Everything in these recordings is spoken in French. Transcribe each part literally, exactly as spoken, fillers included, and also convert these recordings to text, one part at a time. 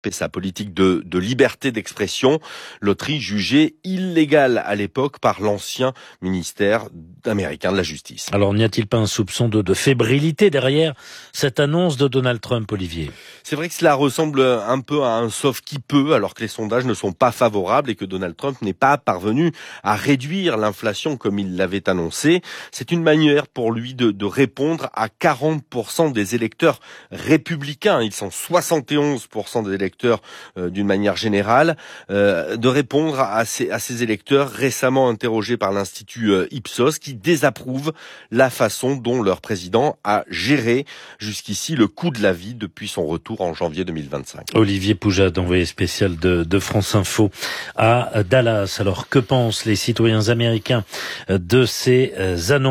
et sa politique de, de liberté d'expression, loterie jugée illégale à l'époque par l'ancien ministère américain de la Justice. Alors n'y a-t-il pas un soupçon de, de fébrilité derrière cette annonce de Donald Trump, Olivier ? C'est vrai que cela ressemble un peu à un sauve qui peut, alors que les sondages ne sont pas favorables et que Donald Trump n'est pas parvenu à réduire l'inflation comme il l'avait annoncé. C'est une manière pour lui de, de répondre à quarante pour cent des électeurs républicains. Ils sont soixante et onze pour cent des électeurs euh, d'une manière générale, euh, de répondre à ces, à ces électeurs récemment interrogés par l'Institut euh, Ipsos qui désapprouvent la façon dont leur président a géré jusqu'ici le coût de la vie depuis son retour en janvier deux mille vingt-cinq. Olivier Poujade, envoyé spécial de, de France Info à Dallas. Alors, que pensent les citoyens américains de ces annonces ?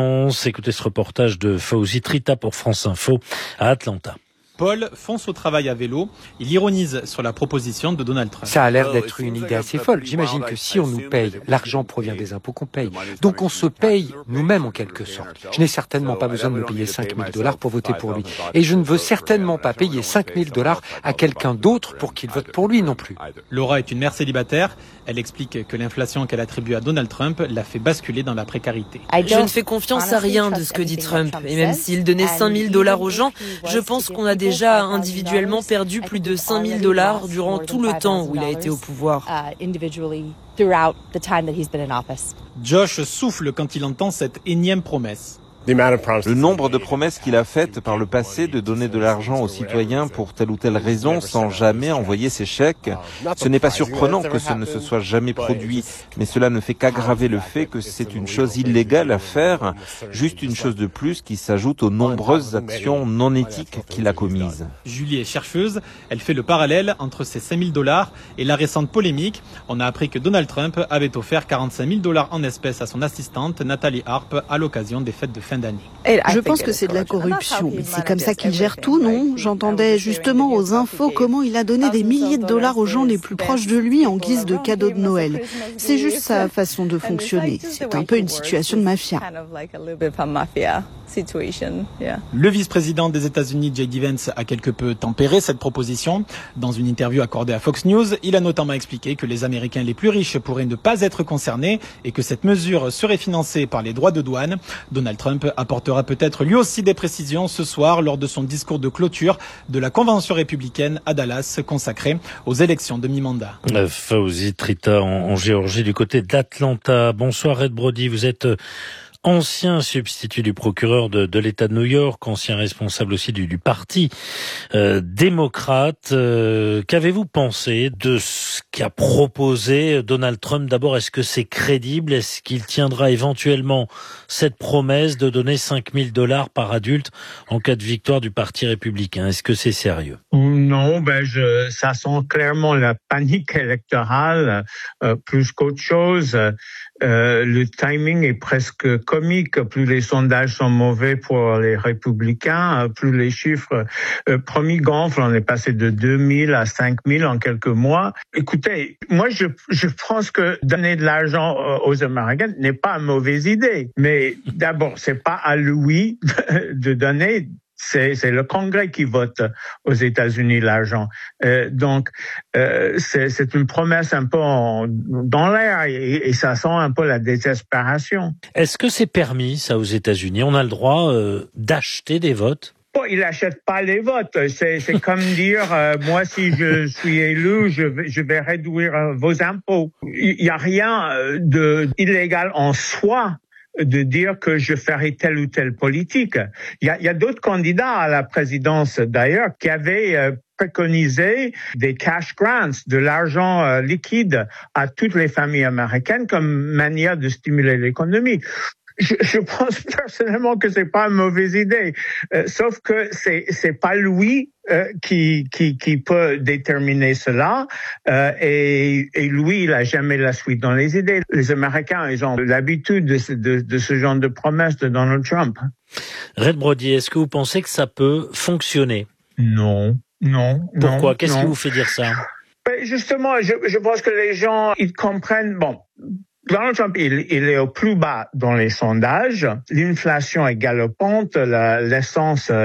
Écoutez ce reportage de Fawzi Trita pour France Info à Atlanta. Paul fonce au travail à vélo. Il ironise sur la proposition de Donald Trump. Ça a l'air d'être une idée assez folle. J'imagine que si on nous paye, l'argent provient des impôts qu'on paye. Donc on se paye nous-mêmes en quelque sorte. Je n'ai certainement pas besoin de me payer cinq mille dollars pour voter pour lui. Et je ne veux certainement pas payer cinq mille dollars à quelqu'un d'autre pour qu'il vote pour lui non plus. Laura est une mère célibataire. Elle explique que l'inflation qu'elle attribue à Donald Trump l'a fait basculer dans la précarité. Je ne fais confiance à rien de ce que dit Trump. Et même s'il donnait cinq mille dollars aux gens, je pense qu'on a déjà individuellement perdu plus de cinq mille dollars durant tout le temps où il a été au pouvoir. Josh souffle quand il entend cette énième promesse. Le nombre de promesses qu'il a faites par le passé de donner de l'argent aux citoyens pour telle ou telle raison sans jamais envoyer ses chèques, ce n'est pas surprenant que ce ne se soit jamais produit, mais cela ne fait qu'aggraver le fait que c'est une chose illégale à faire, juste une chose de plus qui s'ajoute aux nombreuses actions non éthiques qu'il a commises. Julie est chercheuse, elle fait le parallèle entre ces cinq mille dollars et la récente polémique. On a appris que Donald Trump avait offert quarante-cinq mille dollars en espèces à son assistante Nathalie Harp à l'occasion des fêtes de fin d'année. Je pense que c'est de la corruption. C'est comme ça qu'il gère tout, non ? J'entendais justement aux infos comment il a donné des milliers de dollars aux gens les plus proches de lui en guise de cadeau de Noël. C'est juste sa façon de fonctionner. C'est un peu une situation de mafia. Le vice-président des États-Unis, J D Vance, a quelque peu tempéré cette proposition. Dans une interview accordée à Fox News, il a notamment expliqué que les Américains les plus riches pourraient ne pas être concernés et que cette mesure serait financée par les droits de douane. Donald Trump apportera peut-être lui aussi des précisions ce soir lors de son discours de clôture de la convention républicaine à Dallas consacrée aux élections de mi-mandat. Fawzi Trita en, en Géorgie du côté d'Atlanta. Bonsoir Red Brody, vous êtes ancien substitut du procureur de, de l'État de New York, ancien responsable aussi du, du parti euh, démocrate. Euh, qu'avez-vous pensé de ce qu'a proposé Donald Trump ? D'abord, est-ce que c'est crédible ? Est-ce qu'il tiendra éventuellement cette promesse de donner cinq mille dollars par adulte en cas de victoire du Parti républicain ? Est-ce que c'est sérieux ? Non, ben je, ça sent clairement la panique électorale euh, plus qu'autre chose. Euh, le timing est presque comique. Plus les sondages sont mauvais pour les républicains, plus les chiffres euh, promis gonflent. On est passé de deux mille à cinq mille en quelques mois. Écoutez, moi je, je pense que donner de l'argent aux Américains n'est pas une mauvaise idée. Mais d'abord, c'est pas à lui de donner. C'est, c'est le Congrès qui vote aux États-Unis l'argent. Euh, donc, euh, c'est, c'est une promesse un peu en, dans l'air et, et ça sent un peu la désespération. Est-ce que c'est permis, ça, aux États-Unis ? On a le droit euh, d'acheter des votes ? Bon, il n'achète pas les votes. C'est, c'est comme dire, euh, moi, si je suis élu, je vais, je vais réduire euh, vos impôts. Il n'y a rien de illégal en soi de dire que je ferai telle ou telle politique. Il y a, il y a d'autres candidats à la présidence, d'ailleurs, qui avaient euh, préconisé des cash grants, de l'argent euh, liquide à toutes les familles américaines comme manière de stimuler l'économie. Je, je pense personnellement que c'est pas une mauvaise idée, euh, sauf que c'est c'est pas lui euh, qui qui qui peut déterminer cela euh, et et lui il a jamais la suite dans les idées. Les Américains ils ont l'habitude de ce, de, de ce genre de promesses de Donald Trump. Red Brody, est-ce que vous pensez que ça peut fonctionner ? Non, non. Pourquoi ? Non, Qu'est-ce non. qui vous fait dire ça ? Ben justement, je je pense que les gens ils comprennent bon. Donald Trump, il, il est au plus bas dans les sondages. L'inflation est galopante, la, l'essence est,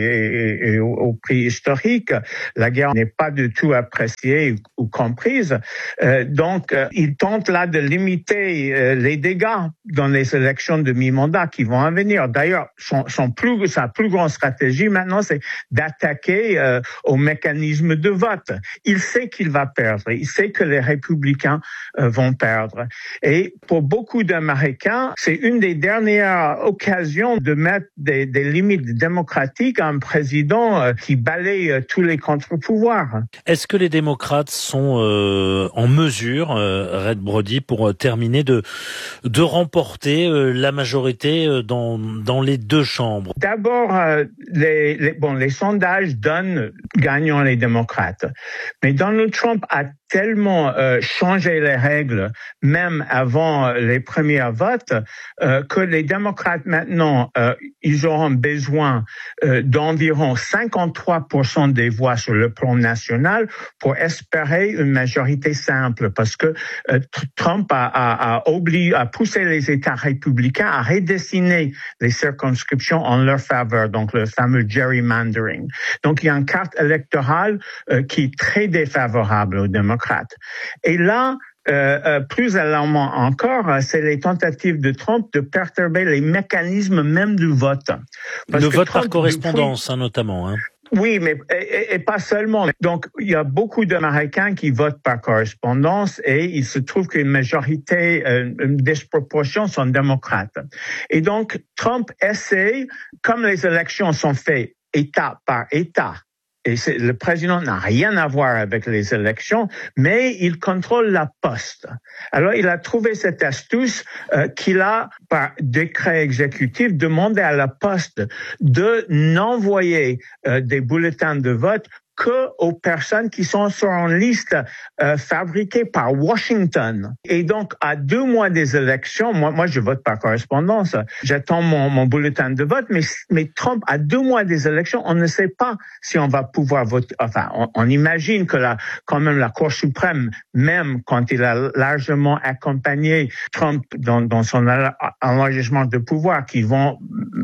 est, est au, au prix historique. La guerre n'est pas du tout appréciée ou, ou comprise. Euh, donc, euh, il tente là de limiter euh, les dégâts dans les élections de mi-mandat qui vont en venir. D'ailleurs, son, son plus, sa plus grande stratégie maintenant, c'est d'attaquer euh, au mécanisme de vote. Il sait qu'il va perdre. Il sait que les républicains euh, vont perdre. Et pour beaucoup d'Américains, c'est une des dernières occasions de mettre des, des limites démocratiques à un président euh, qui balaye euh, tous les contre-pouvoirs. Est-ce que les démocrates sont euh, en mesure, euh, Red Brody, pour euh, terminer de de remporter euh, la majorité euh, dans dans les deux chambres? D'abord, euh, les, les bon les sondages donnent gagnant les démocrates, mais Donald Trump a tellement euh, changé les règles, même avant les premiers votes, euh, que les démocrates maintenant, euh, ils auront besoin euh, d'environ cinquante-trois pour cent des voix sur le plan national pour espérer une majorité simple, parce que euh, Trump a, a, a, obligé, a poussé les États républicains à redessiner les circonscriptions en leur faveur, donc le fameux gerrymandering. Donc il y a une carte électorale euh, qui est très défavorable aux démocrates. Et là, euh, euh, plus alarmant encore, c'est les tentatives de Trump de perturber les mécanismes même du vote. Parce le vote Trump, par correspondance, hein, notamment. Hein. Oui, mais et, et pas seulement. Donc, il y a beaucoup d'Américains qui votent par correspondance et il se trouve qu'une majorité, une disproportion sont démocrates. Et donc, Trump essaie, comme les élections sont faites État par État, et c'est, le président n'a rien à voir avec les élections, mais il contrôle la poste. Alors, il a trouvé cette astuce euh, qu'il a, par décret exécutif, demandé à la poste de n'envoyer euh, des bulletins de vote que aux personnes qui sont sur une liste euh, fabriquée par Washington. Et donc, à deux mois des élections, moi, moi, je vote par correspondance. J'attends mon, mon bulletin de vote, mais, mais Trump, à deux mois des élections, on ne sait pas si on va pouvoir voter. Enfin, on, on imagine que la, quand même la Cour suprême, même quand il a largement accompagné Trump dans, dans son enlargissement de pouvoir, qu'ils vont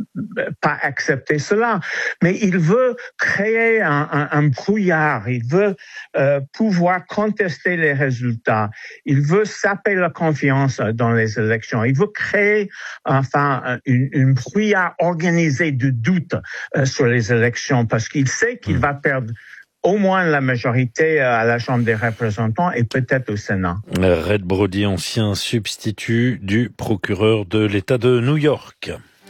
pas accepter cela. Mais il veut créer un, un, un brouillard. Il veut euh, pouvoir contester les résultats. Il veut saper la confiance dans les élections. Il veut créer enfin une, une brouillard organisée de doute euh, sur les élections parce qu'il sait qu'il va perdre au moins la majorité à la Chambre des représentants et peut-être au Sénat. Red Brody, ancien substitut du procureur de l'État de New York.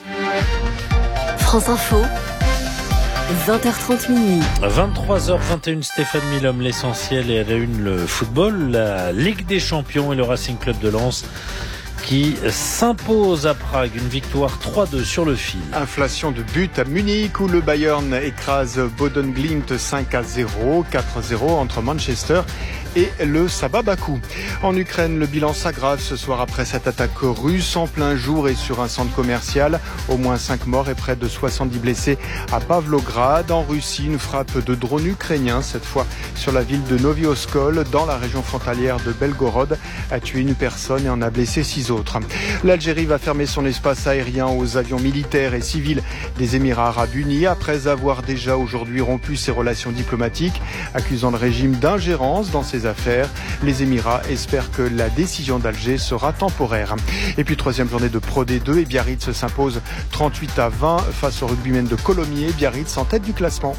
France Info, vingt heures trente minuit. vingt-trois heures vingt et une, Stéphane Milhomme, l'essentiel est à la une le football, la Ligue des Champions et le Racing Club de Lens qui s'impose à Prague, une victoire trois deux sur le fil. Inflation de but à Munich où le Bayern écrase Boden-Glimt cinq à zéro, quatre à zéro entre Manchester et le Sabah Bakou. En Ukraine, le bilan s'aggrave ce soir après cette attaque russe en plein jour et sur un centre commercial. Au moins cinq morts et près de soixante-dix blessés à Pavlograd. En Russie, une frappe de drone ukrainien, cette fois sur la ville de Novy Oskol, dans la région frontalière de Belgorod, a tué une personne et en a blessé six autres. L'Algérie va fermer son espace aérien aux avions militaires et civils des Émirats arabes unis après avoir déjà aujourd'hui rompu ses relations diplomatiques, accusant le régime d'ingérence dans ses affaires. Les Émirats espèrent que la décision d'Alger sera temporaire. Et puis troisième journée de Pro D deux et Biarritz s'impose trente-huit à vingt face au rugbymen de Colomiers. Biarritz en tête du classement.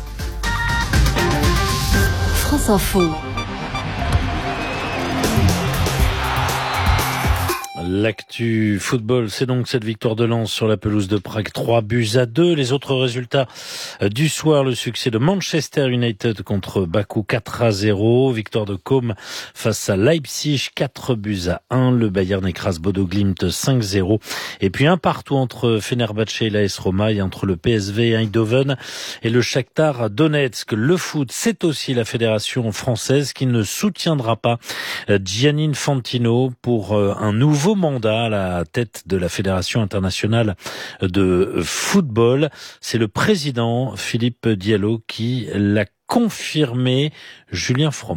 France Info. L'actu football, c'est donc cette victoire de Lens sur la pelouse de Prague, trois buts à deux. Les autres résultats du soir, le succès de Manchester United contre Bakou, quatre à zéro. Victoire de Côme face à Leipzig, quatre buts à un. Le Bayern écrase Bodo Glimt, cinq zéro. Et puis un partout entre Fenerbahçe et l'A S Roma et entre le P S V Eindhoven et le Shakhtar Donetsk. Le foot, c'est aussi la fédération française qui ne soutiendra pas Gianni Infantino pour un nouveau mandat à la tête de la Fédération internationale de football. C'est le président Philippe Diallo qui l'a confirmé. Julien Froment.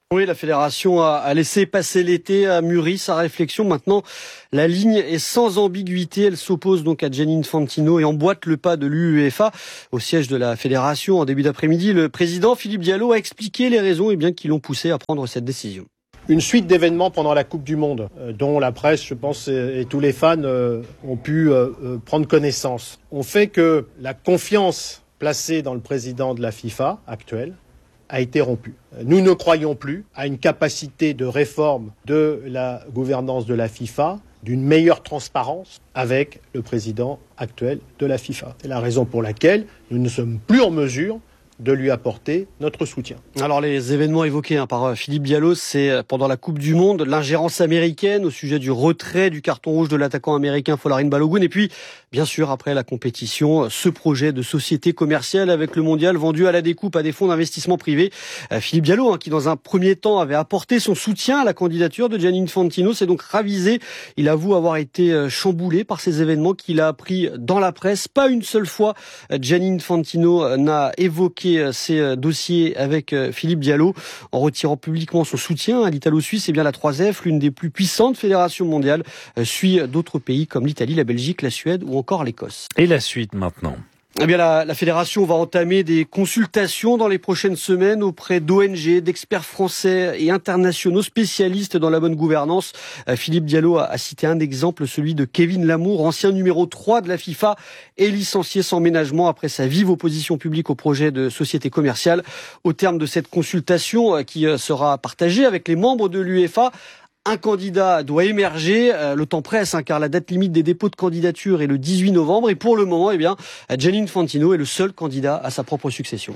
Oui, la fédération a laissé passer l'été, a mûri sa réflexion. Maintenant, la ligne est sans ambiguïté. Elle s'oppose donc à Gianni Infantino et emboîte le pas de l'UEFA. Au siège de la fédération, en début d'après-midi, le président Philippe Diallo a expliqué les raisons eh bien, qui l'ont poussé à prendre cette décision. Une suite d'événements pendant la Coupe du Monde, euh, dont la presse, je pense, et, et tous les fans euh, ont pu euh, euh, prendre connaissance, ont fait que la confiance placée dans le président de la FIFA actuel a été rompue. Nous ne croyons plus à une capacité de réforme de la gouvernance de la FIFA, d'une meilleure transparence avec le président actuel de la FIFA. C'est la raison pour laquelle nous ne sommes plus en mesure de lui apporter notre soutien. Alors les événements évoqués hein, par Philippe Diallo, c'est pendant la Coupe du Monde, l'ingérence américaine au sujet du retrait du carton rouge de l'attaquant américain Folarin Balogun, et puis bien sûr après la compétition, ce projet de société commerciale avec le mondial vendu à la découpe à des fonds d'investissement privés. Philippe Diallo, hein, qui dans un premier temps avait apporté son soutien à la candidature de Gianni Infantino, s'est donc ravisé. Il avoue avoir été chamboulé par ces événements qu'il a appris dans la presse. Pas une seule fois Gianni Infantino n'a évoqué ces dossiers avec Philippe Diallo en retirant publiquement son soutien à l'Italo-Suisse. Et bien la trois F, l'une des plus puissantes fédérations mondiales, suit d'autres pays comme l'Italie, la Belgique, la Suède ou encore l'Écosse. Et la suite maintenant. Eh bien, la, la fédération va entamer des consultations dans les prochaines semaines auprès d'O N G, d'experts français et internationaux spécialistes dans la bonne gouvernance. Euh, Philippe Diallo a, a cité un exemple, celui de Kevin Lamour, ancien numéro trois de la FIFA et licencié sans ménagement après sa vive opposition publique au projet de société commerciale. Au terme de cette consultation euh, qui euh, sera partagée avec les membres de l'UEFA, un candidat doit émerger, euh, le temps presse, hein, car la date limite des dépôts de candidature est le dix-huit novembre. Et pour le moment, eh bien, Gianni Infantino est le seul candidat à sa propre succession.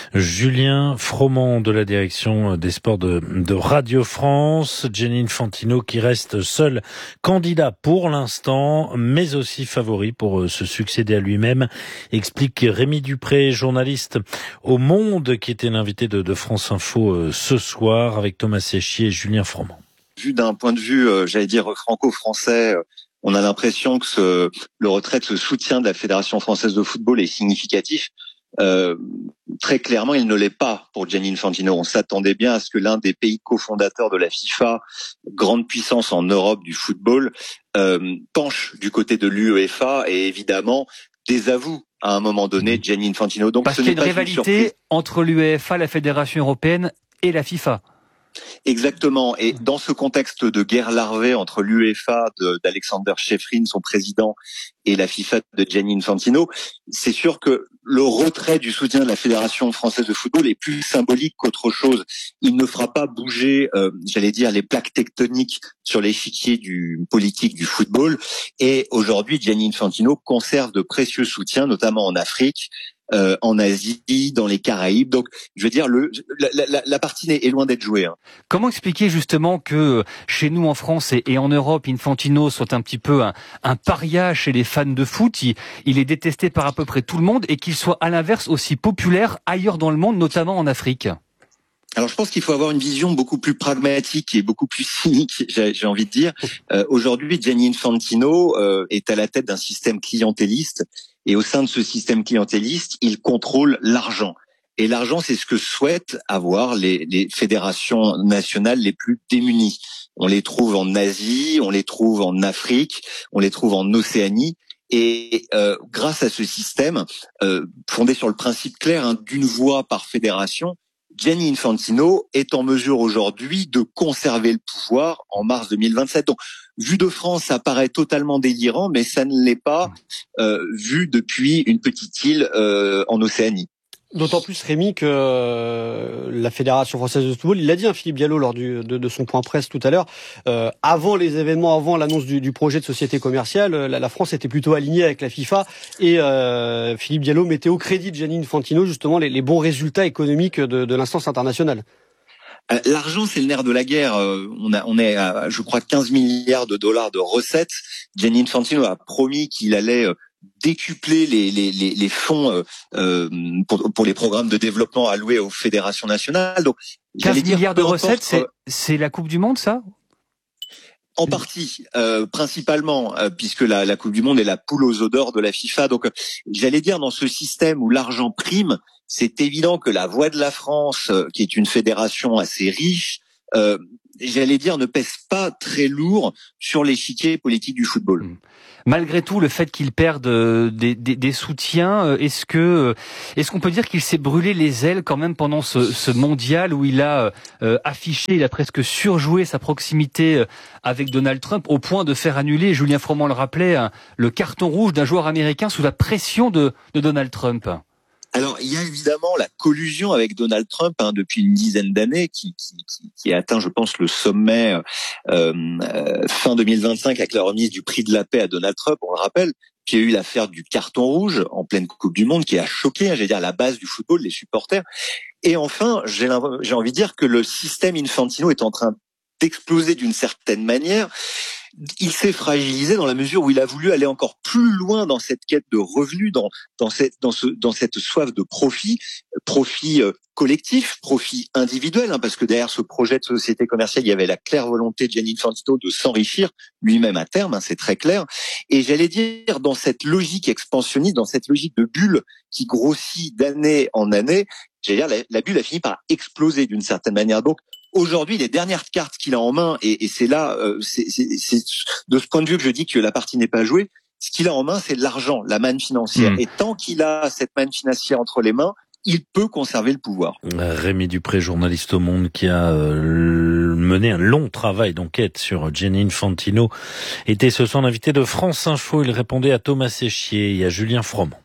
Julien Froment de la direction des sports de, de Radio France. Gianni Infantino qui reste seul candidat pour l'instant, mais aussi favori pour se succéder à lui-même, explique Rémi Dupré, journaliste au Monde, qui était l'invité de, de France Info ce soir avec Thomas Séchier et Julien Froment. Vu d'un point de vue, euh, j'allais dire franco-français, euh, on a l'impression que ce, le retrait de ce soutien de la Fédération française de football est significatif. Euh, très clairement, il ne l'est pas pour Gianni Infantino. On s'attendait bien à ce que l'un des pays cofondateurs de la FIFA, grande puissance en Europe du football, euh, penche du côté de l'UEFA et évidemment désavoue à un moment donné Gianni Infantino. Donc, Parce ce qu'il y a n'est une pas rivalité une entre l'UEFA, la Fédération européenne et la FIFA. Exactement. Et dans ce contexte de guerre larvée entre l'UEFA d'Alexander Šefčík, son président, et la FIFA de Gianni Infantino, c'est sûr que le retrait du soutien de la Fédération française de football est plus symbolique qu'autre chose. Il ne fera pas bouger, euh, j'allais dire, les plaques tectoniques sur l'échiquier du politique du football. Et aujourd'hui, Gianni Infantino conserve de précieux soutiens, notamment en Afrique, Euh, en Asie, dans les Caraïbes. Donc, je veux dire, le, la, la, la partie est loin d'être jouée. Hein. Comment expliquer justement que chez nous en France et, et en Europe, Infantino soit un petit peu un, un paria chez les fans de foot, il, il est détesté par à peu près tout le monde, et qu'il soit à l'inverse aussi populaire ailleurs dans le monde, notamment en Afrique? Alors, je pense qu'il faut avoir une vision beaucoup plus pragmatique et beaucoup plus cynique, j'ai, j'ai envie de dire. Euh, aujourd'hui, Gianni Infantino euh, est à la tête d'un système clientéliste, et au sein de ce système clientéliste, il contrôle l'argent. Et l'argent, c'est ce que souhaitent avoir les, les fédérations nationales les plus démunies. On les trouve en Asie, on les trouve en Afrique, on les trouve en Océanie. Et euh, grâce à ce système, euh, fondé sur le principe clair hein, d'une voix par fédération, Gianni Infantino est en mesure aujourd'hui de conserver le pouvoir en mars deux mille vingt-sept. Donc, vu de France, ça paraît totalement délirant, mais ça ne l'est pas euh, vu depuis une petite île euh, en Océanie. D'autant plus, Rémi, que euh, la Fédération française de football, il l'a dit, hein, Philippe Diallo, lors du, de, de son point presse tout à l'heure, euh, avant les événements, avant l'annonce du, du projet de société commerciale, la, la France était plutôt alignée avec la FIFA, et euh, Philippe Diallo mettait au crédit de Gianni Infantino justement les, les bons résultats économiques de, de l'instance internationale. L'argent, c'est le nerf de la guerre. On, a, on est à, je crois, quinze milliards de dollars de recettes. Gianni Infantino a promis qu'il allait décupler les, les, les, les fonds euh, pour, pour les programmes de développement alloués aux fédérations nationales. Donc, quinze milliards de recettes, c'est, c'est la Coupe du Monde, ça? En partie, euh, principalement, euh, puisque la, la Coupe du Monde est la poule aux odeurs de la FIFA. Donc, euh, j'allais dire, dans ce système où l'argent prime, c'est évident que la voix de la France, euh, qui est une fédération assez riche, euh, j'allais dire, ne pèse pas très lourd sur l'échiquier politique du football. Mmh. Malgré tout, le fait qu'il perde euh, des, des, des soutiens, euh, est-ce que euh, est-ce qu'on peut dire qu'il s'est brûlé les ailes quand même pendant ce, ce mondial où il a euh, affiché, il a presque surjoué sa proximité euh, avec Donald Trump au point de faire annuler, Julien Froment le rappelait, hein, le carton rouge d'un joueur américain sous la pression de, de Donald Trump? Alors, il y a évidemment la collusion avec Donald Trump hein, depuis une dizaine d'années qui, qui, qui, qui a atteint, je pense, le sommet euh, euh, fin deux mille vingt-cinq avec la remise du prix de la paix à Donald Trump, on le rappelle. Puis il y a eu l'affaire du carton rouge en pleine Coupe du Monde qui a choqué, hein, j'allais dire, la base du football, les supporters. Et enfin, j'ai, j'ai envie de dire que le système Infantino est en train d'exploser d'une certaine manière. Il s'est fragilisé dans la mesure où il a voulu aller encore plus loin dans cette quête de revenus, dans dans cette dans ce dans cette soif de profit, profit euh, collectif, profit individuel, hein, parce que derrière ce projet de société commerciale, il y avait la claire volonté de Gianni Infantino de s'enrichir lui-même à terme, hein, c'est très clair. Et j'allais dire dans cette logique expansionniste, dans cette logique de bulle qui grossit d'année en année, j'allais dire la, la bulle a fini par exploser d'une certaine manière. Donc aujourd'hui, les dernières cartes qu'il a en main, et, et c'est là, euh, c'est, c'est, c'est de ce point de vue que je dis que la partie n'est pas jouée, ce qu'il a en main, c'est l'argent, la manne financière. Mmh. Et tant qu'il a cette manne financière entre les mains, il peut conserver le pouvoir. Rémi Dupré, journaliste au Monde, qui a euh, mené un long travail d'enquête sur Gianni Infantino, était ce soir l'invité de France Info. Il répondait à Thomas Séchier et à Julien Froment.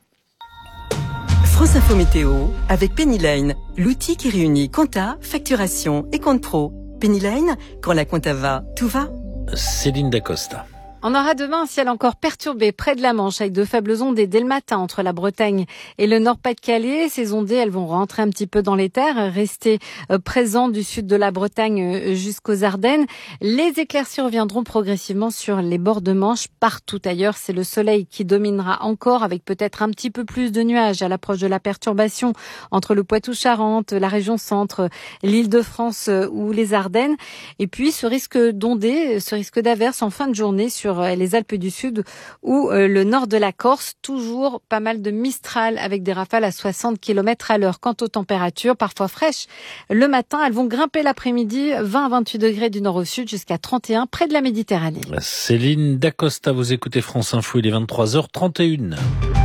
France Info Météo avec Pennyline, l'outil qui réunit compta, facturation et compte pro. Pennyline, quand la compta va, tout va. Céline Dacosta. On aura demain un ciel encore perturbé près de la Manche avec de faibles ondées dès le matin entre la Bretagne et le Nord-Pas-de-Calais. Ces ondées, elles vont rentrer un petit peu dans les terres, rester présentes du sud de la Bretagne jusqu'aux Ardennes. Les éclaircies reviendront progressivement sur les bords de Manche. Partout ailleurs, c'est le soleil qui dominera encore avec peut-être un petit peu plus de nuages à l'approche de la perturbation entre le Poitou-Charentes, la région centre, l'Île-de-France ou les Ardennes. Et puis, ce risque d'ondées, ce risque d'averses en fin de journée sur les Alpes du Sud ou le nord de la Corse. Toujours pas mal de Mistral avec des rafales à soixante kilomètres à l'heure. Quant aux températures, parfois fraîches, le matin, elles vont grimper l'après-midi, vingt à vingt-huit degrés du nord au sud jusqu'à trente et un près de la Méditerranée. Céline Dacosta, vous écoutez France Info, il est vingt-trois heures trente et une.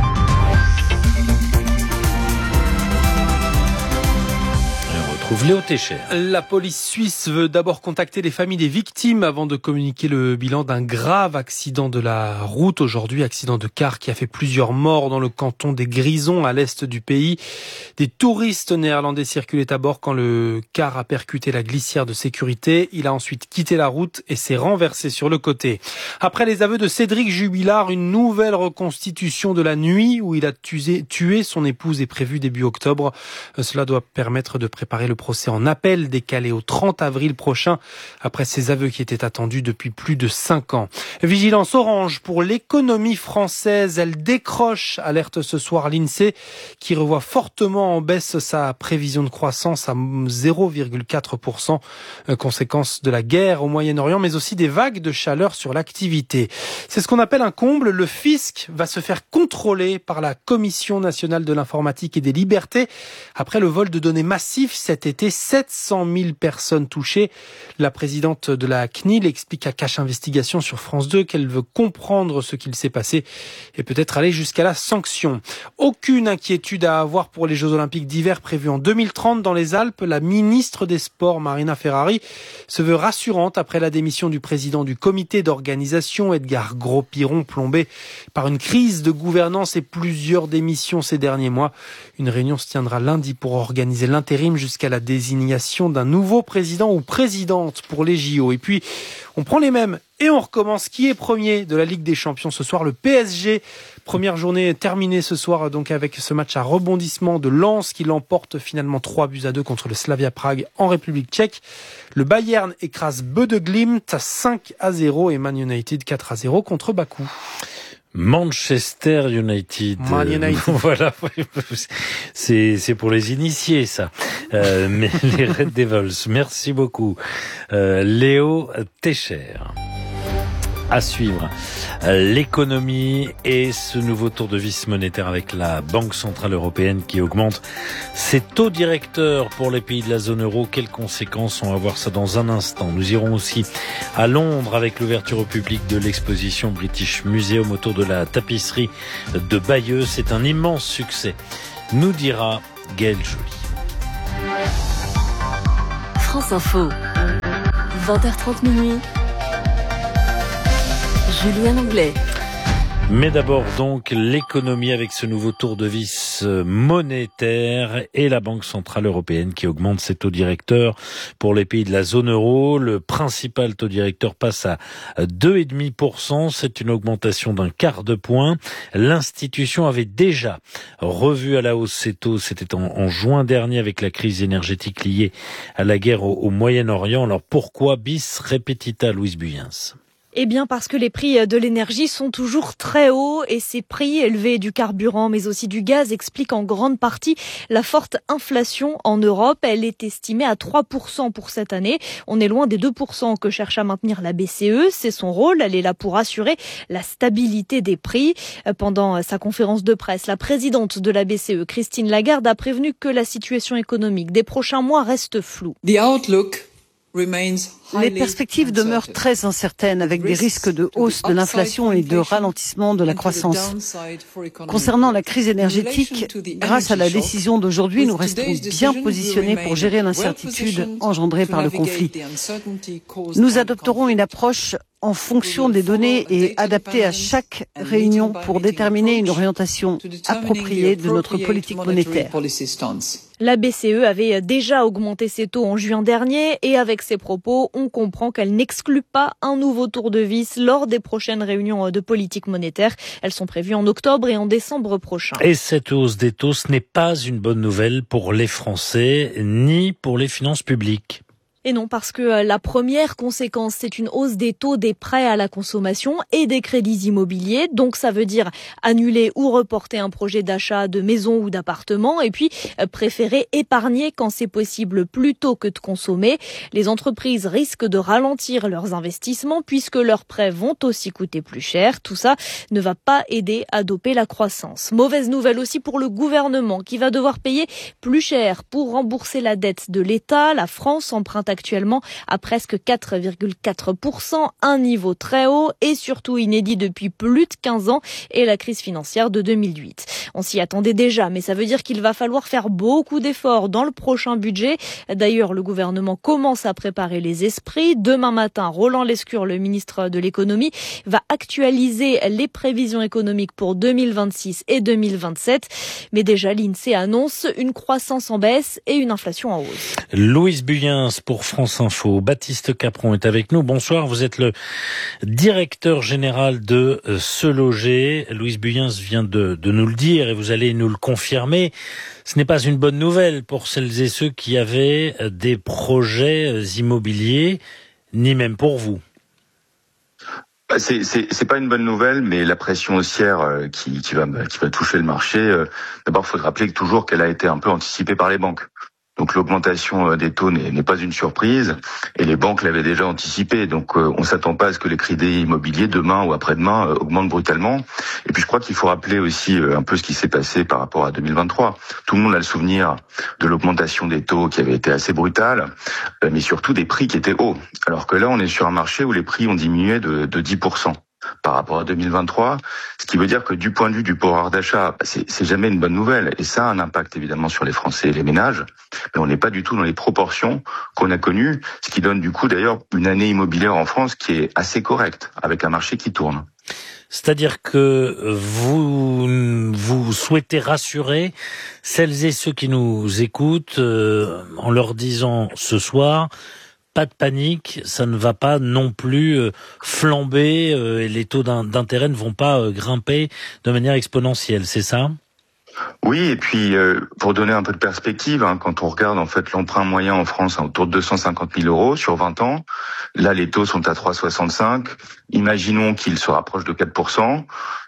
Léo Técher. La police suisse veut d'abord contacter les familles des victimes avant de communiquer le bilan d'un grave accident de la route aujourd'hui, accident de car qui a fait plusieurs morts dans le canton des Grisons à l'est du pays. Des touristes néerlandais circulaient à bord quand le car a percuté la glissière de sécurité. Il a ensuite quitté la route et s'est renversé sur le côté. Après les aveux de Cédric Jubilard, une nouvelle reconstitution de la nuit où il a tué, tué son épouse est prévue début octobre. Cela doit permettre de préparer le procès en appel décalé au trente avril prochain après ces aveux qui étaient attendus depuis plus de cinq ans. Vigilance orange pour l'économie française. Elle décroche, alerte ce soir l'INSEE qui revoit fortement en baisse sa prévision de croissance à zéro virgule quatre pour cent, conséquence de la guerre au Moyen-Orient mais aussi des vagues de chaleur sur l'activité. C'est ce qu'on appelle un comble. Le fisc va se faire contrôler par la Commission nationale de l'informatique et des libertés après le vol de données massif cet été. sept cent mille personnes touchées. La présidente de la C N I L explique à Cache Investigation sur France deux qu'elle veut comprendre ce qu'il s'est passé et peut-être aller jusqu'à la sanction. Aucune inquiétude à avoir pour les Jeux Olympiques d'hiver prévus en deux mille trente dans les Alpes. La ministre des Sports, Marina Ferrari, se veut rassurante après la démission du président du comité d'organisation, Edgar Gros-Piron, plombé par une crise de gouvernance et plusieurs démissions ces derniers mois. Une réunion se tiendra lundi pour organiser l'intérim jusqu'à la désignation d'un nouveau président ou présidente pour les J O. Et puis, on prend les mêmes et on recommence. Qui est premier de la Ligue des Champions ce soir? Le P S G. Première journée terminée ce soir donc avec ce match à rebondissement de Lens qui l'emporte finalement trois buts à deux contre le Slavia Prague en République tchèque. Le Bayern écrase Bode Glimt cinq à zéro et Man United quatre à zéro contre Bakou. Manchester United. Man United. Voilà, c'est c'est pour les initiés ça. Euh, mais les Red Devils. Merci beaucoup, euh, Léo Técher. À suivre, l'économie et ce nouveau tour de vis monétaire avec la Banque Centrale Européenne qui augmente ses taux directeurs pour les pays de la zone euro. Quelles conséquences? On va voir ça dans un instant. Nous irons aussi à Londres avec l'ouverture au public de l'exposition British Museum autour de la tapisserie de Bayeux. C'est un immense succès, nous dira Gaël Joly. France Info, vingt heures trente minuit. Julien Anglais. Mais d'abord donc l'économie avec ce nouveau tour de vis monétaire et la Banque Centrale Européenne qui augmente ses taux directeurs pour les pays de la zone euro. Le principal taux directeur passe à deux virgule cinq pour cent. C'est une augmentation d'un quart de point. L'institution avait déjà revu à la hausse ses taux. C'était en, en juin dernier avec la crise énergétique liée à la guerre au, au Moyen-Orient. Alors pourquoi bis repetita, Louise Buyens? Eh bien parce que les prix de l'énergie sont toujours très hauts et ces prix élevés du carburant mais aussi du gaz expliquent en grande partie la forte inflation en Europe. Elle est estimée à trois pour cent pour cette année. On est loin des deux pour cent que cherche à maintenir la B C E. C'est son rôle. Elle est là pour assurer la stabilité des prix. Pendant sa conférence de presse, la présidente de la B C E, Christine Lagarde, a prévenu que la situation économique des prochains mois reste floue. The outlook Les perspectives demeurent très incertaines avec des risques de hausse de l'inflation et de ralentissement de la croissance. Concernant la crise énergétique, grâce à la décision d'aujourd'hui, nous restons bien positionnés pour gérer l'incertitude engendrée par le conflit. Nous adopterons une approche en fonction des données et adaptée à chaque réunion pour déterminer une orientation appropriée de notre politique monétaire. La B C E avait déjà augmenté ses taux en juin dernier et avec ses propos, on comprend qu'elle n'exclut pas un nouveau tour de vis lors des prochaines réunions de politique monétaire. Elles sont prévues en octobre et en décembre prochain. Et cette hausse des taux, ce n'est pas une bonne nouvelle pour les Français ni pour les finances publiques. Et non, parce que la première conséquence, c'est une hausse des taux des prêts à la consommation et des crédits immobiliers. Donc ça veut dire annuler ou reporter un projet d'achat de maison ou d'appartement et puis préférer épargner quand c'est possible plutôt que de consommer. Les entreprises risquent de ralentir leurs investissements puisque leurs prêts vont aussi coûter plus cher. Tout ça ne va pas aider à doper la croissance. Mauvaise nouvelle aussi pour le gouvernement qui va devoir payer plus cher pour rembourser la dette de l'État. La France emprunte actuellement à presque quatre virgule quatre pour cent, un niveau très haut et surtout inédit depuis plus de quinze ans et la crise financière de deux mille huit. On s'y attendait déjà, mais ça veut dire qu'il va falloir faire beaucoup d'efforts dans le prochain budget. D'ailleurs, le gouvernement commence à préparer les esprits. Demain matin, Roland Lescure, le ministre de l'économie, va actualiser les prévisions économiques pour deux mille vingt-six et deux mille vingt-sept. Mais déjà, l'INSEE annonce une croissance en baisse et une inflation en hausse. Louise Buyens pour France Info. Baptiste Capron est avec nous. Bonsoir, vous êtes le directeur général de Se Loger. Louise Buyens vient de, de nous le dire et vous allez nous le confirmer. Ce n'est pas une bonne nouvelle pour celles et ceux qui avaient des projets immobiliers, ni même pour vous. C'est, c'est, c'est pas une bonne nouvelle, mais la pression haussière euh, qui, qui va, qui va toucher le marché, euh, d'abord, il faut rappeler que toujours qu'elle a été un peu anticipée par les banques. Donc l'augmentation des taux n'est, n'est pas une surprise et les banques l'avaient déjà anticipé. Donc euh, on s'attend pas à ce que les crédits immobiliers demain ou après-demain euh, augmentent brutalement. Et puis je crois qu'il faut rappeler aussi euh, un peu ce qui s'est passé par rapport à deux mille vingt-trois. Tout le monde a le souvenir de l'augmentation des taux qui avait été assez brutale, euh, mais surtout des prix qui étaient hauts. Alors que là on est sur un marché où les prix ont diminué de, de dix pour cent. Par rapport à deux mille vingt-trois, ce qui veut dire que du point de vue du pouvoir d'achat, c'est, c'est jamais une bonne nouvelle. Et ça a un impact évidemment sur les Français et les ménages, mais on n'est pas du tout dans les proportions qu'on a connues, ce qui donne du coup d'ailleurs une année immobilière en France qui est assez correcte, avec un marché qui tourne. C'est-à-dire que vous, vous souhaitez rassurer celles et ceux qui nous écoutent euh, en leur disant ce soir... Pas de panique, ça ne va pas non plus flamber et les taux d'intérêt ne vont pas grimper de manière exponentielle, c'est ça ? Oui, et puis euh, pour donner un peu de perspective, hein, quand on regarde en fait l'emprunt moyen en France à autour de deux cent cinquante mille euros sur vingt ans, là les taux sont à trois virgule soixante-cinq. Imaginons qu'ils se rapprochent de quatre pour cent.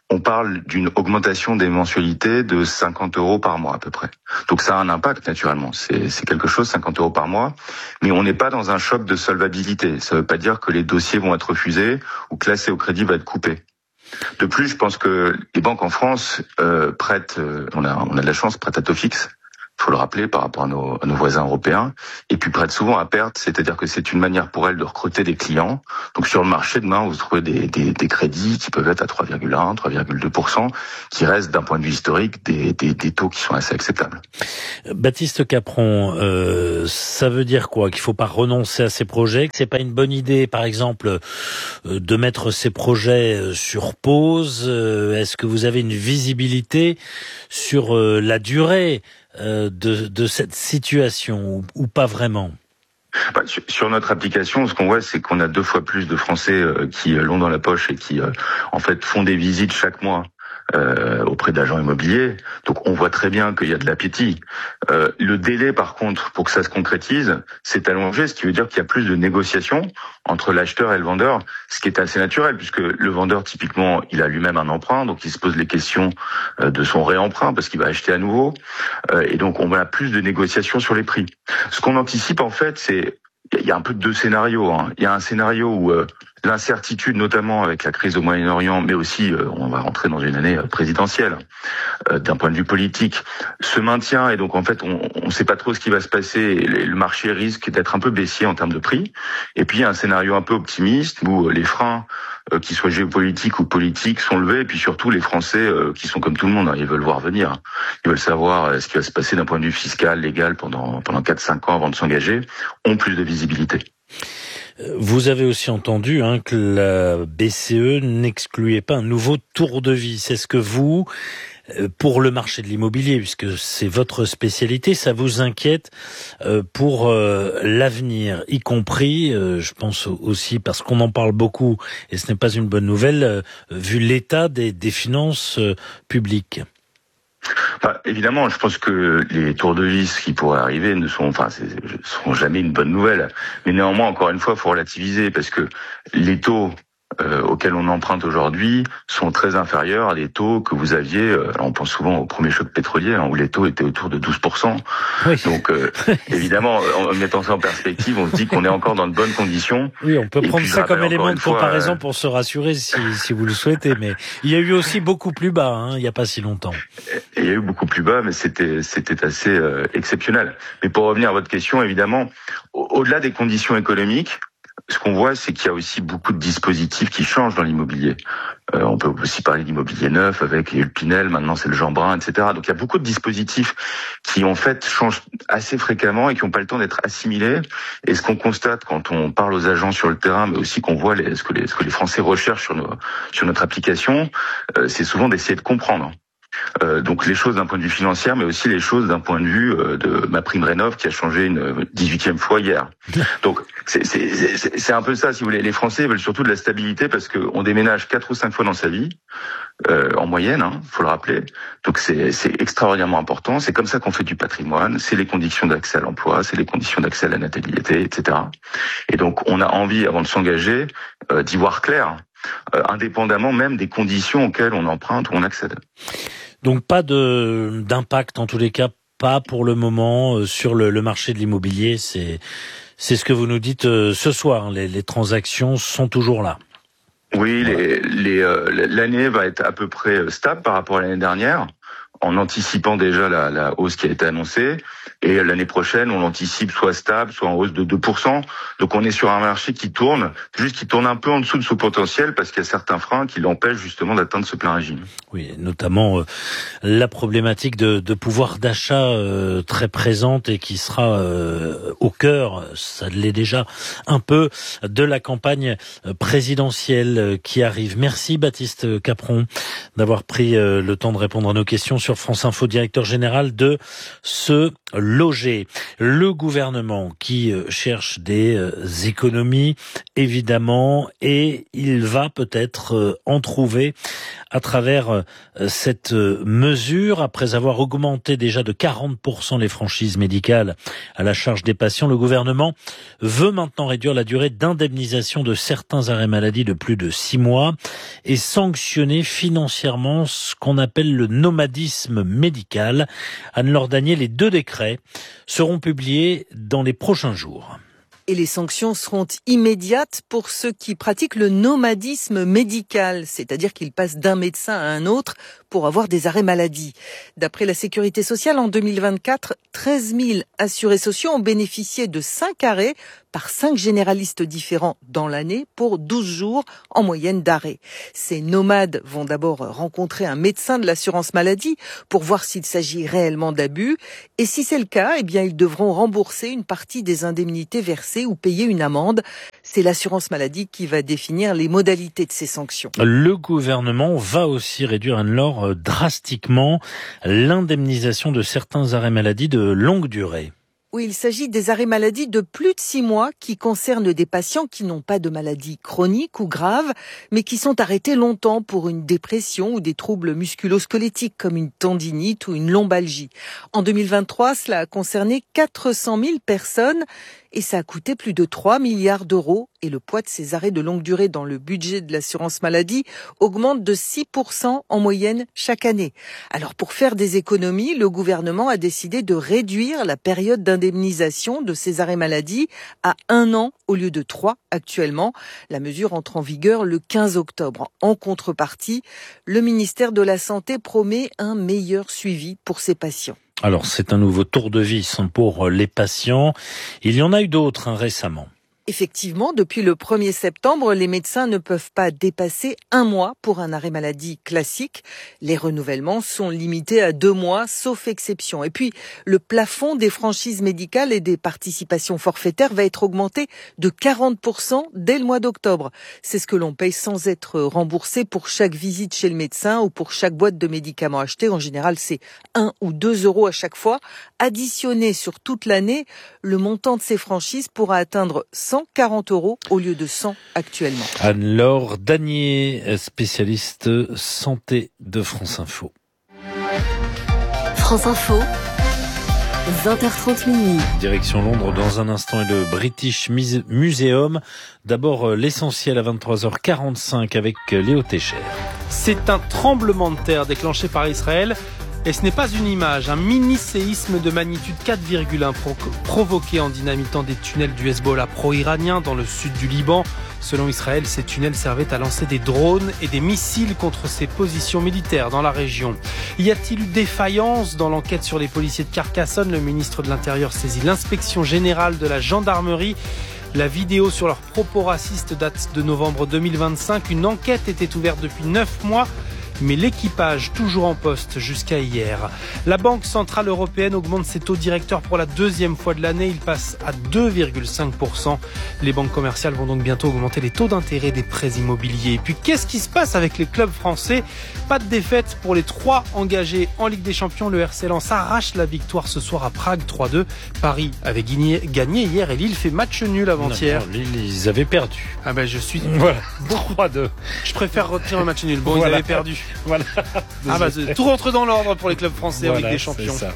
on parle d'une augmentation des mensualités de cinquante euros par mois à peu près. Donc ça a un impact naturellement, c'est, c'est quelque chose, cinquante euros par mois, mais on n'est pas dans un choc de solvabilité. Ça ne veut pas dire que les dossiers vont être refusés ou que l'accès au crédit va être coupé. De plus, je pense que les banques en France euh, prêtent, euh, on a, on a de la chance, prêtent à taux fixe. Il faut le rappeler par rapport à nos, à nos voisins européens, et puis prêtent souvent à perte, c'est-à-dire que c'est une manière pour elles de recruter des clients. Donc sur le marché demain, vous trouvez des, des, des crédits qui peuvent être à trois virgule un, trois virgule deux pour cent, qui restent d'un point de vue historique des, des, des taux qui sont assez acceptables. Baptiste Capron, euh, ça veut dire quoi? Qu'il faut pas renoncer à ces projets, que c'est pas une bonne idée, par exemple, euh, de mettre ces projets sur pause? euh, Est-ce que vous avez une visibilité sur euh, la durée Euh, de, de cette situation ou, ou pas vraiment? Bah, sur, sur notre application, ce qu'on voit, c'est qu'on a deux fois plus de Français euh, qui l'ont dans la poche et qui, euh, en fait, font des visites chaque mois euh, auprès d'agents immobiliers. Donc, on voit très bien qu'il y a de l'appétit. Euh, le délai, par contre, pour que ça se concrétise, c'est allongé, ce qui veut dire qu'il y a plus de négociations entre l'acheteur et le vendeur, ce qui est assez naturel, puisque le vendeur, typiquement, il a lui-même un emprunt, donc il se pose les questions euh, de son réemprunt, parce qu'il va acheter à nouveau. Euh, et donc, on a plus de négociations sur les prix. Ce qu'on anticipe, en fait, c'est il y a un peu de deux scénarios. Hein. Il y a un scénario où euh, l'incertitude, notamment avec la crise au Moyen-Orient, mais aussi euh, on va rentrer dans une année présidentielle, euh, d'un point de vue politique, se maintient, et donc en fait on ne sait pas trop ce qui va se passer, et le marché risque d'être un peu baissier en termes de prix. Et puis il y a un scénario un peu optimiste où les freins, euh, qu'ils soient géopolitiques ou politiques, sont levés, et puis surtout les Français, euh, qui sont comme tout le monde, hein, ils veulent voir venir, ils veulent savoir euh, ce qui va se passer d'un point de vue fiscal, légal, pendant pendant quatre cinq ans avant de s'engager, ont plus de visibilité. Vous avez aussi entendu hein, que la B C E n'excluait pas un nouveau tour de vis. Est-ce que vous, pour le marché de l'immobilier, puisque c'est votre spécialité, ça vous inquiète pour l'avenir, y compris, je pense aussi, parce qu'on en parle beaucoup, et ce n'est pas une bonne nouvelle, vu l'état des, des finances publiques? Enfin, évidemment, je pense que les tours de vis qui pourraient arriver ne sont, enfin, c'est, seront jamais une bonne nouvelle. Mais néanmoins, encore une fois, il faut relativiser, parce que les taux euh, auxquels on emprunte aujourd'hui sont très inférieurs à des taux que vous aviez. Euh, alors on pense souvent au premier choc pétrolier, hein, où les taux étaient autour de douze pour cent. Oui. Donc, euh, évidemment, en mettant ça en perspective, on se dit qu'on est encore dans de bonnes conditions. Oui, on peut Et prendre ça comme élément de comparaison fois, euh... pour se rassurer, si, si vous le souhaitez. Mais il y a eu aussi beaucoup plus bas, hein, il n'y a pas si longtemps. Et il y a eu beaucoup plus bas, mais c'était c'était assez euh, exceptionnel. Mais pour revenir à votre question, évidemment, au- au-delà des conditions économiques, ce qu'on voit, c'est qu'il y a aussi beaucoup de dispositifs qui changent dans l'immobilier. Euh, on peut aussi parler d'immobilier neuf avec les Pinel, maintenant c'est le Jeanbrun, et cetera. Donc il y a beaucoup de dispositifs qui en fait changent assez fréquemment et qui n'ont pas le temps d'être assimilés. Et ce qu'on constate quand on parle aux agents sur le terrain, mais aussi qu'on voit les, ce, que les, ce que les Français recherchent sur, nos, sur notre application, euh, c'est souvent d'essayer de comprendre. Euh, donc les choses d'un point de vue financier, mais aussi les choses d'un point de vue euh, de ma prime rénov qui a changé une dix-huitième fois hier. Donc c'est, c'est, c'est, c'est un peu ça, si vous voulez. Les Français veulent surtout de la stabilité parce qu'on déménage quatre ou cinq fois dans sa vie, euh, en moyenne, hein, faut le rappeler. Donc c'est, c'est extraordinairement important. C'est comme ça qu'on fait du patrimoine. C'est les conditions d'accès à l'emploi, c'est les conditions d'accès à la natalité, et cetera. Et donc on a envie, avant de s'engager, euh, d'y voir clair, euh, indépendamment même des conditions auxquelles on emprunte ou on accède. Donc pas de d'impact, en tous les cas, pas pour le moment euh, sur le, le marché de l'immobilier. C'est c'est ce que vous nous dites euh, ce soir. Les, les transactions sont toujours là. Oui, les, les, euh, l'année va être à peu près stable par rapport à l'année dernière, en anticipant déjà la, la hausse qui a été annoncée. Et l'année prochaine, on l'anticipe soit stable, soit en hausse de deux pour cent. Donc on est sur un marché qui tourne, juste qui tourne un peu en dessous de son potentiel, parce qu'il y a certains freins qui l'empêchent justement d'atteindre ce plein régime. Oui, notamment euh, la problématique de, de pouvoir d'achat euh, très présente et qui sera euh, au cœur, ça l'est déjà un peu, de la campagne présidentielle qui arrive. Merci Baptiste Capron d'avoir pris euh, le temps de répondre à nos questions sur sur France Info, directeur général de Se Loger. Le gouvernement qui cherche des économies, évidemment, et il va peut-être en trouver à travers cette mesure. Après avoir augmenté déjà de quarante pour cent les franchises médicales à la charge des patients, le gouvernement veut maintenant réduire la durée d'indemnisation de certains arrêts maladie de plus de six mois et sanctionner financièrement ce qu'on appelle le nomadisme médical. Anne-Laure Danier, les deux décrets seront publiés dans les prochains jours. Et les sanctions seront immédiates pour ceux qui pratiquent le nomadisme médical, c'est-à-dire qu'ils passent d'un médecin à un autre pour avoir des arrêts maladie. D'après la Sécurité sociale, en deux mille vingt-quatre, treize mille assurés sociaux ont bénéficié de cinq arrêts par cinq généralistes différents dans l'année pour douze jours en moyenne d'arrêt. Ces nomades vont d'abord rencontrer un médecin de l'assurance maladie pour voir s'il s'agit réellement d'abus. Et si c'est le cas, eh bien, ils devront rembourser une partie des indemnités versées ou payer une amende. C'est l'assurance maladie qui va définir les modalités de ces sanctions. Le gouvernement va aussi réduire, Anne-Laure, drastiquement l'indemnisation de certains arrêts maladie de longue durée. Oui, il s'agit des arrêts maladie de plus de six mois qui concernent des patients qui n'ont pas de maladie chronique ou grave, mais qui sont arrêtés longtemps pour une dépression ou des troubles musculo-squelettiques comme une tendinite ou une lombalgie. En deux mille vingt-trois, cela a concerné quatre cent mille personnes et ça a coûté plus de trois milliards d'euros. Et le poids de ces arrêts de longue durée dans le budget de l'assurance maladie augmente de six pour cent en moyenne chaque année. Alors pour faire des économies, le gouvernement a décidé de réduire la période d'indemnisation de ces arrêts maladie à un an au lieu de trois actuellement. La mesure entre en vigueur le quinze octobre. En contrepartie, le ministère de la Santé promet un meilleur suivi pour ces patients. Alors c'est un nouveau tour de vis pour les patients. Il y en a eu d'autres hein, récemment. Effectivement, depuis le premier septembre, les médecins ne peuvent pas dépasser un mois pour un arrêt maladie classique. Les renouvellements sont limités à deux mois, sauf exception. Et puis, le plafond des franchises médicales et des participations forfaitaires va être augmenté de quarante pour cent dès le mois d'octobre. C'est ce que l'on paye sans être remboursé pour chaque visite chez le médecin ou pour chaque boîte de médicaments achetée. En général, c'est un ou deux euros à chaque fois. Additionné sur toute l'année, le montant de ces franchises pourra atteindre cent quarante euros au lieu de cent actuellement. Anne-Laure Danier, spécialiste santé de France Info. France Info, vingt heures trente minuit. Direction Londres dans un instant et le British Museum. D'abord l'essentiel à vingt-trois heures quarante-cinq avec Léo Técher. C'est un tremblement de terre déclenché par Israël. Et ce n'est pas une image, un mini-séisme de magnitude quatre virgule un pro- provoqué en dynamitant des tunnels du Hezbollah pro-iranien dans le sud du Liban. Selon Israël, ces tunnels servaient à lancer des drones et des missiles contre ses positions militaires dans la région. Y a-t-il eu défaillance dans l'enquête sur les policiers de Carcassonne? Le ministre de l'Intérieur saisit l'inspection générale de la gendarmerie. La vidéo sur leurs propos racistes date de novembre deux mille vingt-cinq. Une enquête était ouverte depuis neuf mois. Mais l'équipage toujours en poste jusqu'à hier. La Banque Centrale Européenne augmente ses taux directeurs pour la deuxième fois de l'année. Il passe à deux virgule cinq pour cent. Les banques commerciales vont donc bientôt augmenter les taux d'intérêt des prêts immobiliers. Et puis qu'est-ce qui se passe avec les clubs français? Pas de défaite pour les trois engagés en Ligue des Champions. Le R C Lens arrache la victoire ce soir à Prague trois deux. Paris avait gagné hier et Lille fait match nul avant-hier. Non, non, Lille, ils avaient perdu. Ah ben je suis... Voilà, trois deux. Je préfère retirer un match nul. Bon, voilà. Ils avaient perdu. Voilà. Ah bah, tout rentre dans l'ordre pour les clubs français voilà, en Ligue des Champions. Ça.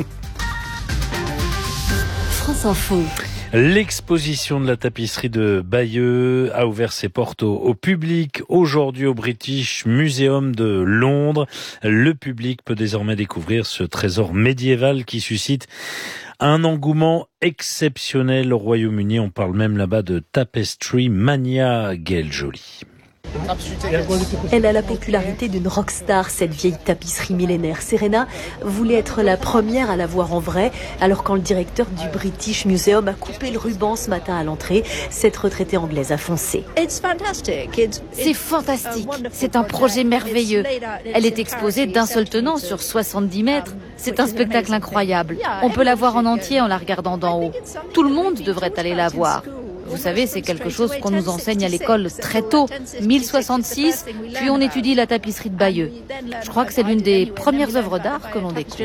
France Info. L'exposition de la tapisserie de Bayeux a ouvert ses portes au, au public aujourd'hui au British Museum de Londres. Le public peut désormais découvrir ce trésor médiéval qui suscite un engouement exceptionnel au Royaume-Uni. On parle même là-bas de Tapestry Mania. Gaël Joly. Elle a la popularité d'une rockstar, cette vieille tapisserie millénaire. Serena voulait être la première à la voir en vrai, alors quand le directeur du British Museum a coupé le ruban ce matin à l'entrée, cette retraitée anglaise a foncé. C'est fantastique, c'est un projet merveilleux. Elle est exposée d'un seul tenant sur soixante-dix mètres. C'est un spectacle incroyable. On peut la voir en entier en la regardant d'en haut. Tout le monde devrait aller la voir. Vous savez, c'est quelque chose qu'on nous enseigne à l'école très tôt, mille soixante-six, puis on étudie la tapisserie de Bayeux. Je crois que c'est l'une des premières œuvres d'art que l'on découvre.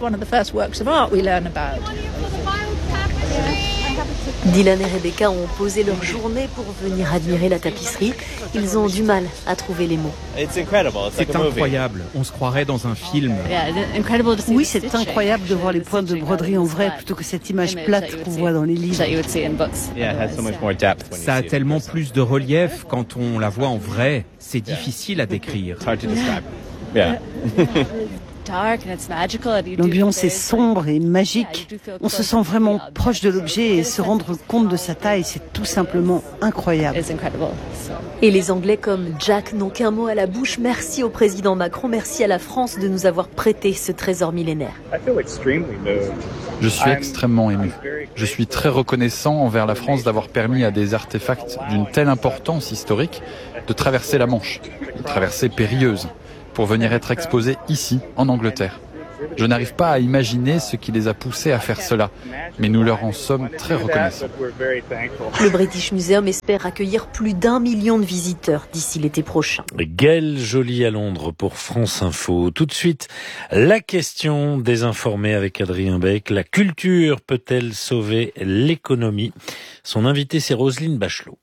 Dylan et Rebecca ont posé leur journée pour venir admirer la tapisserie. Ils ont du mal à trouver les mots. C'est incroyable, on se croirait dans un film. Oui, c'est incroyable de voir les points de broderie en vrai plutôt que cette image plate qu'on voit dans les livres. Ça a tellement plus de relief quand on la voit en vrai. C'est difficile à décrire. L'ambiance est sombre et magique. On se sent vraiment proche de l'objet et se rendre compte de sa taille, c'est tout simplement incroyable. Et les Anglais comme Jack n'ont qu'un mot à la bouche. Merci au président Macron, merci à la France de nous avoir prêté ce trésor millénaire. Je suis extrêmement ému. Je suis très reconnaissant envers la France d'avoir permis à des artefacts d'une telle importance historique de traverser la Manche, une traversée périlleuse, pour venir être exposés ici, en Angleterre. Je n'arrive pas à imaginer ce qui les a poussés à faire cela, mais nous leur en sommes très reconnaissants. Le British Museum espère accueillir plus d'un million de visiteurs d'ici l'été prochain. Gaëlle Joly à Londres pour France Info. Tout de suite, la question des informés avec Adrien Beck. La culture peut-elle sauver l'économie ? Son invité, c'est Roselyne Bachelot.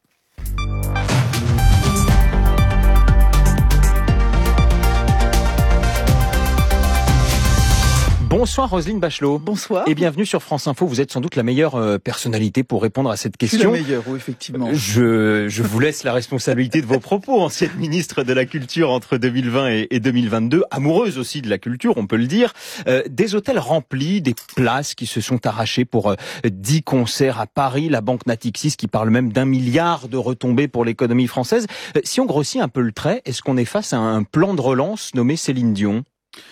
Bonsoir Roselyne Bachelot. Bonsoir. Et bienvenue sur France Info. Vous êtes sans doute la meilleure euh, personnalité pour répondre à cette question. Je suis la meilleure, oui, effectivement. Je, je vous laisse la responsabilité de vos propos. Ancienne ministre de la Culture entre deux mille vingt et, et deux mille vingt-deux, amoureuse aussi de la culture, on peut le dire. Euh, des hôtels remplis, des places qui se sont arrachées pour euh, dix concerts à Paris. La banque Natixis qui parle même d'un milliard de retombées pour l'économie française. Euh, si on grossit un peu le trait, est-ce qu'on est face à un plan de relance nommé Céline Dion ?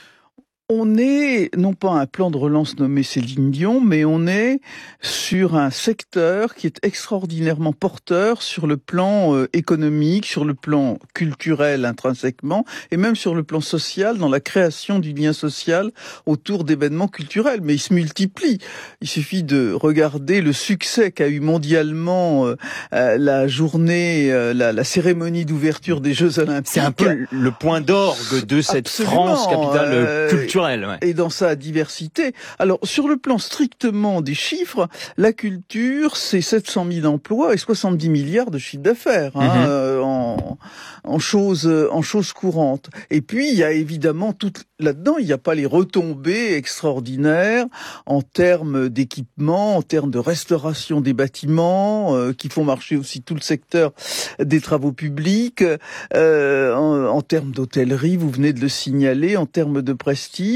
On est, non pas un plan de relance nommé Céline Dion, mais on est sur un secteur qui est extraordinairement porteur sur le plan euh, économique, sur le plan culturel intrinsèquement, et même sur le plan social, dans la création du lien social autour d'événements culturels. Mais il se multiplie. Il suffit de regarder le succès qu'a eu mondialement euh, euh, la journée, euh, la, la cérémonie d'ouverture des Jeux Olympiques. C'est un peu le point d'orgue de cette Absolument, France capitale euh, culturelle. Ouais. Et dans sa diversité. Alors, sur le plan strictement des chiffres, la culture, c'est sept cent mille emplois et soixante-dix milliards de chiffre d'affaires hein, mm-hmm. euh, en, en choses en choses courantes. Et puis, il y a évidemment tout là-dedans, il n'y a pas les retombées extraordinaires en termes d'équipement, en termes de restauration des bâtiments, euh, qui font marcher aussi tout le secteur des travaux publics, euh, en, en termes d'hôtellerie, vous venez de le signaler, en termes de prestige.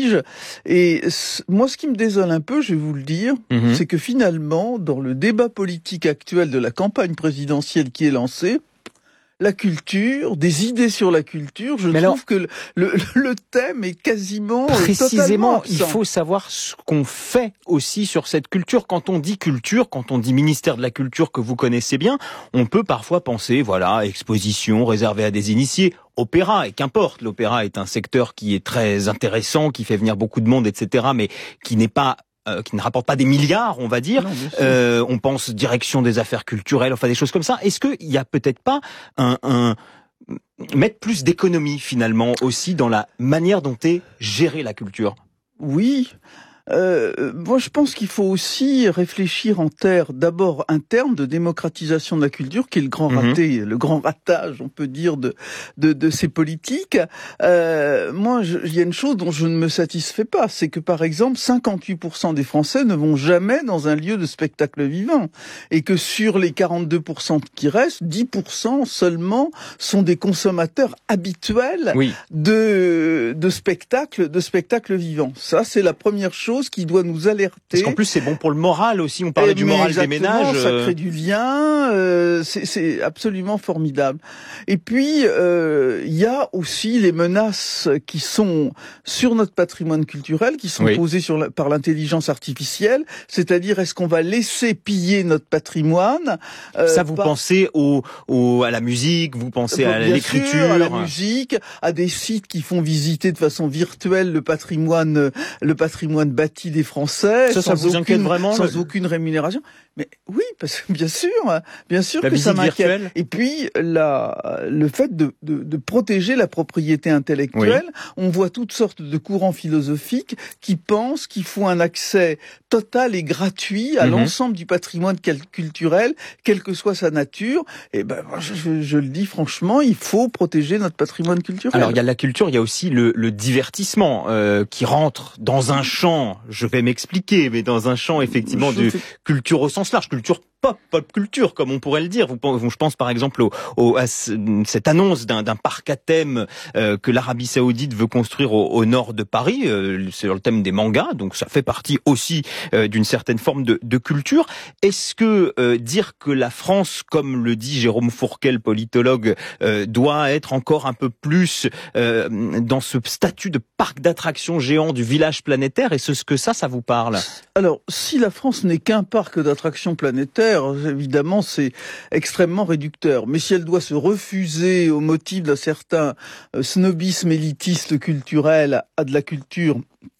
Et moi, ce qui me désole un peu, je vais vous le dire, mmh. c'est que finalement, dans le débat politique actuel de la campagne présidentielle qui est lancée, la culture, des idées sur la culture, je Mais trouve alors, que le, le, le thème est quasiment précisément, totalement il faut savoir ce qu'on fait aussi sur cette culture. Quand on dit culture, quand on dit ministère de la Culture que vous connaissez bien, on peut parfois penser, voilà, exposition réservée à des initiés, opéra, et qu'importe, l'opéra est un secteur qui est très intéressant, qui fait venir beaucoup de monde, et cetera, mais qui n'est pas Euh, qui ne rapporte pas des milliards, on va dire. Non, euh, on pense direction des affaires culturelles, enfin des choses comme ça. Est-ce qu'il y a peut-être pas un, un mettre plus d'économie finalement aussi dans la manière dont est gérée la culture ? Oui. Euh, moi, je pense qu'il faut aussi réfléchir en termes, d'abord, internes de démocratisation de la culture, qui est le grand raté, mmh. le grand ratage, on peut dire, de de, de ces politiques. Euh, moi, il y a une chose dont je ne me satisfais pas, c'est que, par exemple, cinquante-huit pour cent des Français ne vont jamais dans un lieu de spectacle vivant, et que sur les quarante-deux pour cent qui restent, dix pour cent seulement sont des consommateurs habituels oui. de de spectacles, de spectacles vivants. Ça, c'est la première chose qui doit nous alerter. Parce qu'en plus, c'est bon pour le moral aussi. On parlait du moral des ménages. Ça crée du lien. Euh, c'est, c'est absolument formidable. Et puis, euh, il y a aussi les menaces qui sont sur notre patrimoine culturel, qui sont oui. posées sur la, par l'intelligence artificielle. C'est-à-dire, est-ce qu'on va laisser piller notre patrimoine euh, Ça, vous par... pensez au, au, à la musique, vous pensez à Bien l'écriture, sûr, à la musique, à des sites qui font visiter de façon virtuelle le patrimoine, le patrimoine bâti des Français. Ça, ça vous aucune, inquiète vraiment Sans le... aucune rémunération. Mais oui, parce que bien sûr, bien sûr la que ça m'inquiète. Virtuelle. Et puis la, le fait de, de, de protéger la propriété intellectuelle. Oui. On voit toutes sortes de courants philosophiques qui pensent qu'il faut un accès total et gratuit à mm-hmm. l'ensemble du patrimoine culturel, quelle que soit sa nature. Et ben, je, je le dis franchement, il faut protéger notre patrimoine culturel. Alors il y a la culture, il y a aussi le, le divertissement euh, qui rentre dans un champ. Je vais m'expliquer, mais dans un champ effectivement je de fais... culture au sens large, culture pop, pop culture, comme on pourrait le dire. Vous, je pense par exemple au, au, à cette annonce d'un, d'un parc à thème euh, que l'Arabie Saoudite veut construire au, au nord de Paris, euh, sur le thème des mangas, donc ça fait partie aussi euh, d'une certaine forme de, de culture. Est-ce que euh, dire que la France, comme le dit Jérôme Fourquet, le politologue, euh, doit être encore un peu plus euh, dans ce statut de parc d'attractions géant du village planétaire, est-ce que ça, ça vous parle ? Alors, si la France n'est qu'un parc d'attractions planétaires, évidemment, c'est extrêmement réducteur. Mais si elle doit se refuser au motif d'un certain snobisme élitiste culturel à de la culture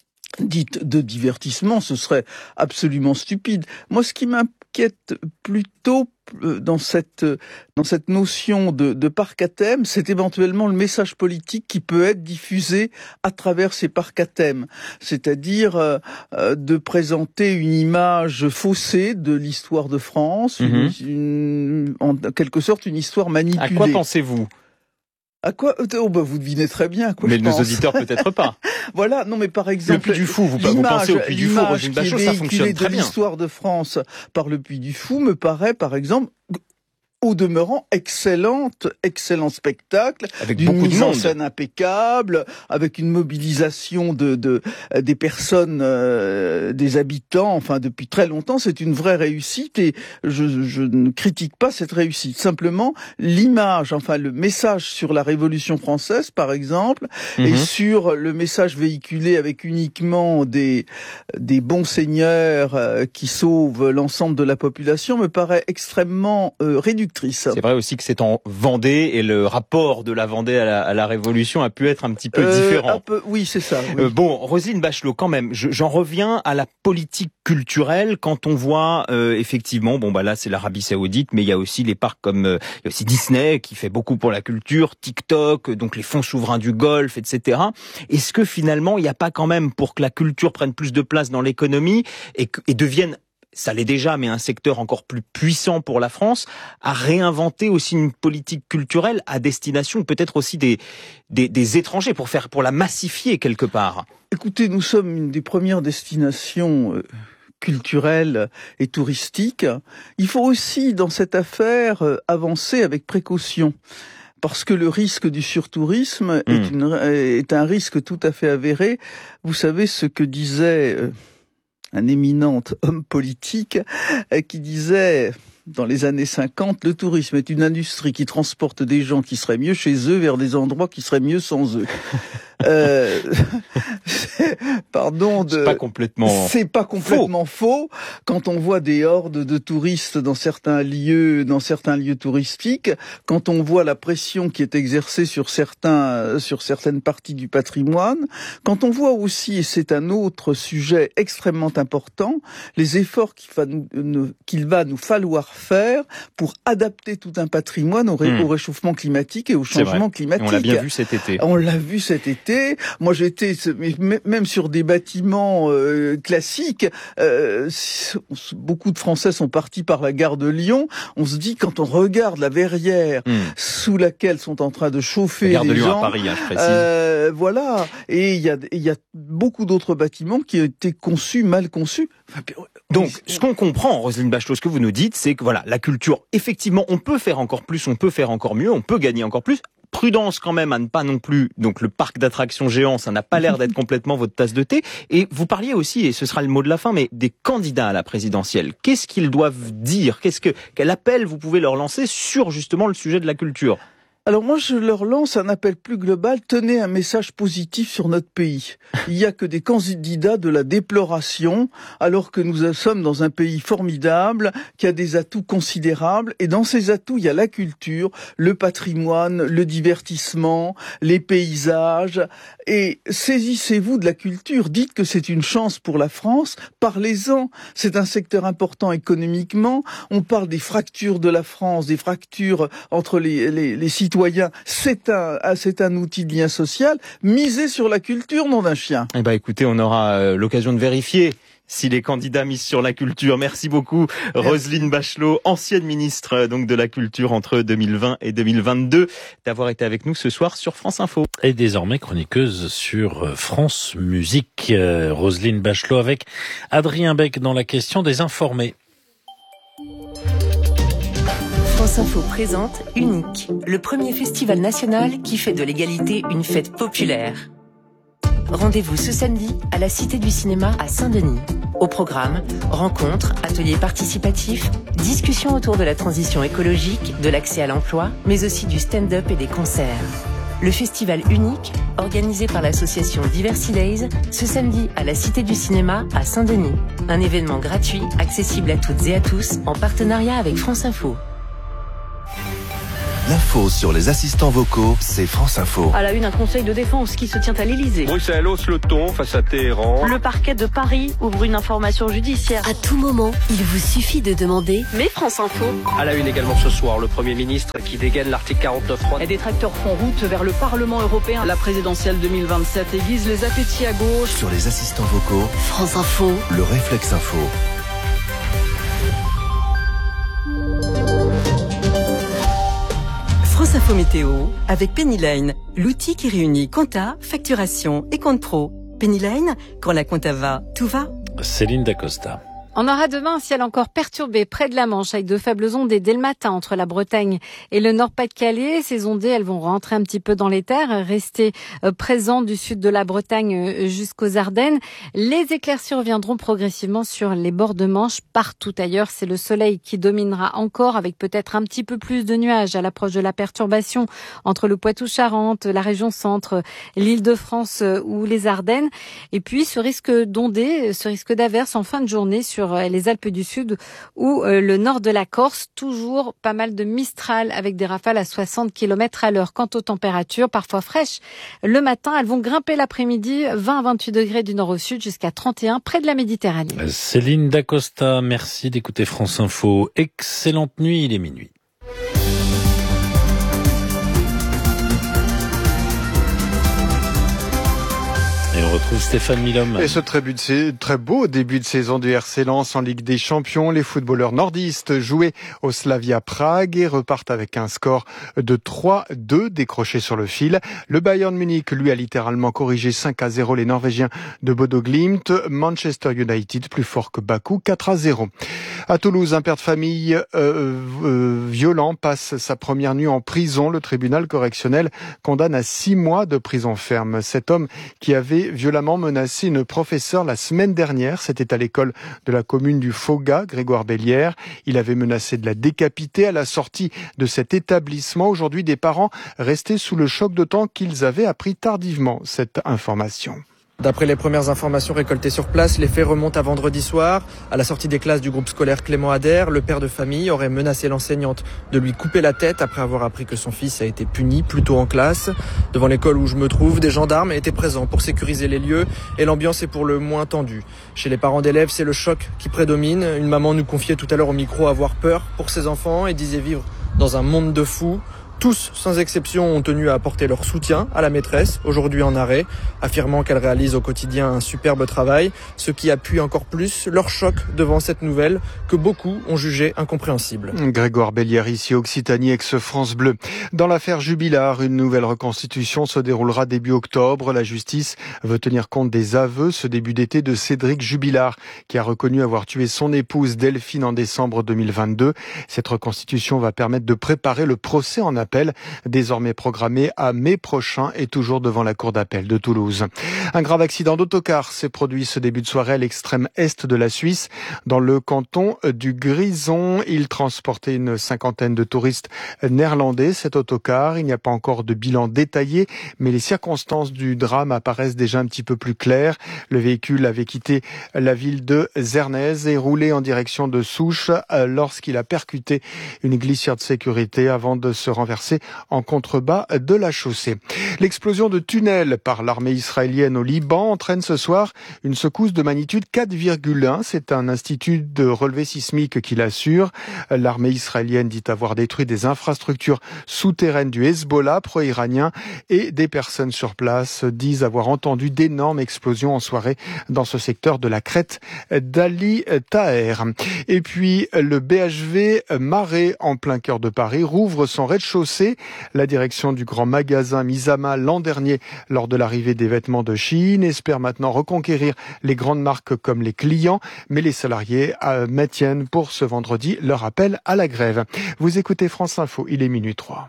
dite de divertissement, ce serait absolument stupide. Moi, ce qui m'inquiète plutôt dans cette dans cette notion de, de parc à thème, c'est éventuellement le message politique qui peut être diffusé à travers ces parcs à thème, c'est-à-dire euh, de présenter une image faussée de l'histoire de France, mm-hmm. une, une, en quelque sorte une histoire manipulée. À quoi pensez-vous ? À quoi oh bah vous devinez très bien quoi. Mais je nos pense. Auditeurs peut-être pas. Voilà, non mais par exemple le Puy du Fou, vous, vous pensez au Puy du Fou, Roselyne Bachelot, ça fonctionne très bien. L'histoire de France par le Puy du Fou me paraît par exemple au demeurant excellente, excellent spectacle, avec d'une beaucoup de mise monde. en scène impeccable, avec une mobilisation de, de des personnes, euh, des habitants. Enfin, depuis très longtemps, c'est une vraie réussite et je, je ne critique pas cette réussite. Simplement, l'image, enfin le message sur la Révolution française, par exemple, mm-hmm. et sur le message véhiculé avec uniquement des des bons seigneurs euh, qui sauvent l'ensemble de la population, me paraît extrêmement euh, réducteur. C'est vrai aussi que c'est en Vendée et le rapport de la Vendée à la, à la Révolution a pu être un petit peu euh, différent. Un peu, oui, c'est ça. Oui. Euh, bon, Roselyne Bachelot, quand même, je, j'en reviens à la politique culturelle quand on voit euh, effectivement, bon bah là c'est l'Arabie Saoudite, mais il y a aussi les parcs comme euh, il y a aussi Disney qui fait beaucoup pour la culture, TikTok, donc les fonds souverains du Golfe, et cetera. Est-ce que finalement il n'y a pas quand même pour que la culture prenne plus de place dans l'économie et, et devienne ça l'est déjà, mais un secteur encore plus puissant pour la France, à réinventer aussi une politique culturelle à destination peut-être aussi des, des, des étrangers, pour faire, pour la massifier quelque part. Écoutez, nous sommes une des premières destinations euh, culturelles et touristiques. Il faut aussi, dans cette affaire, euh, avancer avec précaution. Parce que le risque du surtourisme mmh. est, une, est un risque tout à fait avéré. Vous savez ce que disait... Euh, un éminent homme politique qui disait dans les années cinquante, le tourisme est une industrie qui transporte des gens qui seraient mieux chez eux vers des endroits qui seraient mieux sans eux. euh, pardon de. C'est pas complètement. C'est pas complètement faux. faux. Quand on voit des hordes de touristes dans certains lieux, dans certains lieux touristiques, quand on voit la pression qui est exercée sur certains, sur certaines parties du patrimoine, quand on voit aussi, et c'est un autre sujet extrêmement important, les efforts qu'il va nous, qu'il va nous falloir faire pour adapter tout un patrimoine au, ré, mmh. au réchauffement climatique et au changement climatique. On l'a bien vu cet été. On l'a vu cet été. Moi, j'étais même sur des bâtiments euh, classiques. Euh, beaucoup de Français sont partis par la gare de Lyon. On se dit, quand on regarde la verrière mmh. sous laquelle sont en train de chauffer la gare les de Lyon gens, à Paris, hein, je précise. Euh, voilà. Et il y a, il y a beaucoup d'autres bâtiments qui ont été conçus, mal conçus. Enfin, donc, ce qu'on comprend, Roselyne Bachelot, ce que vous nous dites, c'est que voilà, la culture, effectivement, on peut faire encore plus, on peut faire encore mieux, on peut gagner encore plus. Prudence quand même à ne pas non plus, donc le parc d'attractions géant, ça n'a pas l'air d'être complètement votre tasse de thé. Et vous parliez aussi, et ce sera le mot de la fin, mais des candidats à la présidentielle. Qu'est-ce qu'ils doivent dire ? Qu'est-ce que, quel appel vous pouvez leur lancer sur justement le sujet de la culture ? Alors moi, je leur lance un appel plus global. Tenez un message positif sur notre pays. Il n'y a que des candidats de la déploration, alors que nous sommes dans un pays formidable, qui a des atouts considérables. Et dans ces atouts, il y a la culture, le patrimoine, le divertissement, les paysages. Et saisissez-vous de la culture. Dites que c'est une chance pour la France. Parlez-en. C'est un secteur important économiquement. On parle des fractures de la France, des fractures entre les, les, les citoyens. C'est un, c'est un outil de lien social. Misez sur la culture, nom d'un chien. Eh ben, écoutez, on aura l'occasion de vérifier si les candidats misent sur la culture. Merci beaucoup, Merci. Roselyne Bachelot, ancienne ministre donc de la Culture entre deux mille vingt et deux mille vingt-deux, d'avoir été avec nous ce soir sur France Info. Et désormais chroniqueuse sur France Musique. Euh, Roselyne Bachelot avec Adrien Beck dans la question des informés. France Info présente Unique, le premier festival national qui fait de l'égalité une fête populaire. Rendez-vous ce samedi à la Cité du Cinéma à Saint-Denis. Au programme, rencontres, ateliers participatifs, discussions autour de la transition écologique, de l'accès à l'emploi, mais aussi du stand-up et des concerts. Le festival Unique, organisé par l'association Diversity Days, ce samedi à la Cité du Cinéma à Saint-Denis. Un événement gratuit, accessible à toutes et à tous, en partenariat avec France Info. L'info sur les assistants vocaux, c'est France Info. À la une, un conseil de défense qui se tient à l'Élysée. Bruxelles hausse le ton face à Téhéran. Le parquet de Paris ouvre une information judiciaire. À tout moment, il vous suffit de demander « Mais France Info ». À la une également ce soir, le Premier ministre qui dégaine l'article quarante-neuf trois. Les détracteurs font route vers le Parlement européen. La présidentielle deux mille vingt-sept aiguise les appétits à gauche. Sur les assistants vocaux, France Info, le réflexe info. France Info Météo avec Penny Lane, l'outil qui réunit compta, facturation et compte pro. Penny Lane, quand la compta va, tout va. Céline Dacosta. On aura demain un ciel encore perturbé près de la Manche avec de faibles ondées dès le matin entre la Bretagne et le Nord-Pas-de-Calais. Ces ondées, elles vont rentrer un petit peu dans les terres, rester euh, présentes du sud de la Bretagne euh, jusqu'aux Ardennes. Les éclaircies reviendront progressivement sur les bords de Manche. Partout ailleurs, c'est le soleil qui dominera encore avec peut-être un petit peu plus de nuages à l'approche de la perturbation entre le Poitou-Charentes, la région centre, l'Île-de-France euh, ou les Ardennes. Et puis, ce risque d'ondées, ce risque d'averses en fin de journée sur les Alpes du Sud ou le nord de la Corse. Toujours pas mal de Mistral avec des rafales à soixante kilomètres à l'heure. Quant aux températures, parfois fraîches, le matin, elles vont grimper l'après-midi, vingt à vingt-huit degrés du nord au sud jusqu'à trente et un près de la Méditerranée. Céline Dacosta, merci d'écouter France Info. Excellente nuit, il est minuit. Et on retrouve Stéphane Milhomme. Et ce très, but de, très beau début de saison du R C Lens en Ligue des Champions. Les footballeurs nordistes jouaient au Slavia Prague et repartent avec un score de trois deux décroché sur le fil. Le Bayern Munich, lui, a littéralement corrigé cinq à zéro les Norvégiens de Bodo Glimt. Manchester United, plus fort que Bakou, quatre à zéro. À Toulouse, un père de famille euh, euh, violent passe sa première nuit en prison. Le tribunal correctionnel condamne à six mois de prison ferme cet homme qui avait violemment menacé une professeure la semaine dernière. C'était à l'école de la commune du Fauga, Grégoire Bellière. Il avait menacé de la décapiter à la sortie de cet établissement. Aujourd'hui, des parents restés sous le choc d'autant qu'ils avaient appris tardivement cette information. D'après les premières informations récoltées sur place, les faits remontent à vendredi soir. À la sortie des classes du groupe scolaire Clément Ader, le père de famille aurait menacé l'enseignante de lui couper la tête après avoir appris que son fils a été puni plus tôt en classe. Devant l'école où je me trouve, des gendarmes étaient présents pour sécuriser les lieux et l'ambiance est pour le moins tendue. Chez les parents d'élèves, c'est le choc qui prédomine. Une maman nous confiait tout à l'heure au micro avoir peur pour ses enfants et disait vivre dans un monde de fous. Tous, sans exception, ont tenu à apporter leur soutien à la maîtresse, aujourd'hui en arrêt, affirmant qu'elle réalise au quotidien un superbe travail, ce qui appuie encore plus leur choc devant cette nouvelle que beaucoup ont jugée incompréhensible. Grégoire Bellière, ici Occitanie, ex-France Bleu. Dans l'affaire Jubilard, une nouvelle reconstitution se déroulera début octobre. La justice veut tenir compte des aveux ce début d'été de Cédric Jubilard, qui a reconnu avoir tué son épouse Delphine en décembre deux mille vingt-deux. Cette reconstitution va permettre de préparer le procès en appel d'appel, désormais programmé à mai prochain et toujours devant la cour d'appel de Toulouse. Un grave accident d'autocar s'est produit ce début de soirée à l'extrême est de la Suisse, dans le canton du Grison. Il transportait une cinquantaine de touristes néerlandais, cet autocar. Il n'y a pas encore de bilan détaillé, mais les circonstances du drame apparaissent déjà un petit peu plus claires. Le véhicule avait quitté la ville de Zernez et roulé en direction de Souche lorsqu'il a percuté une glissière de sécurité avant de se renverser en contrebas de la chaussée. L'explosion de tunnels par l'armée israélienne au Liban entraîne ce soir une secousse de magnitude quatre virgule un. C'est un institut de relevé sismique qui l'assure. L'armée israélienne dit avoir détruit des infrastructures souterraines du Hezbollah pro-iranien et des personnes sur place disent avoir entendu d'énormes explosions en soirée dans ce secteur de la crête d'Ali Taher. Et puis le B H V Marais en plein cœur de Paris rouvre son rez-de-chaussée. La direction du grand magasin mis à mal l'an dernier lors de l'arrivée des vêtements de Chine espère maintenant reconquérir les grandes marques comme les clients, mais les salariés euh, maintiennent pour ce vendredi leur appel à la grève. Vous écoutez France Info, il est minuit trois.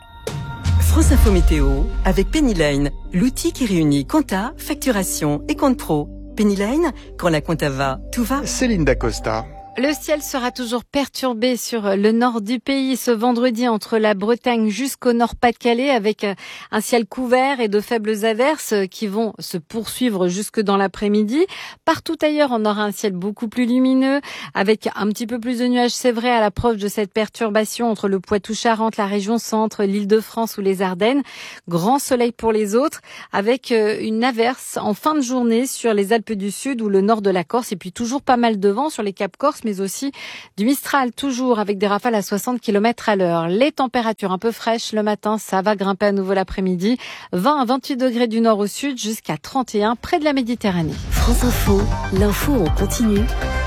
France Info Météo avec Pennyline, l'outil qui réunit compta, facturation et compte pro. Pennyline, quand la compta va, tout va. Céline Dacosta. Le ciel sera toujours perturbé sur le nord du pays ce vendredi entre la Bretagne jusqu'au Nord-Pas-de-Calais avec un ciel couvert et de faibles averses qui vont se poursuivre jusque dans l'après-midi. Partout ailleurs, on aura un ciel beaucoup plus lumineux avec un petit peu plus de nuages, c'est vrai, à l'approche de cette perturbation entre le Poitou-Charentes, la région centre, l'Île-de-France ou les Ardennes. Grand soleil pour les autres avec une averse en fin de journée sur les Alpes du Sud ou le nord de la Corse et puis toujours pas mal de vent sur les Cap Corse, mais aussi du Mistral, toujours avec des rafales à soixante kilomètres à l'heure. Les températures un peu fraîches le matin, ça va grimper à nouveau l'après-midi. vingt à vingt-huit degrés du nord au sud, jusqu'à trente et un près de la Méditerranée. France Info, l'info en continu.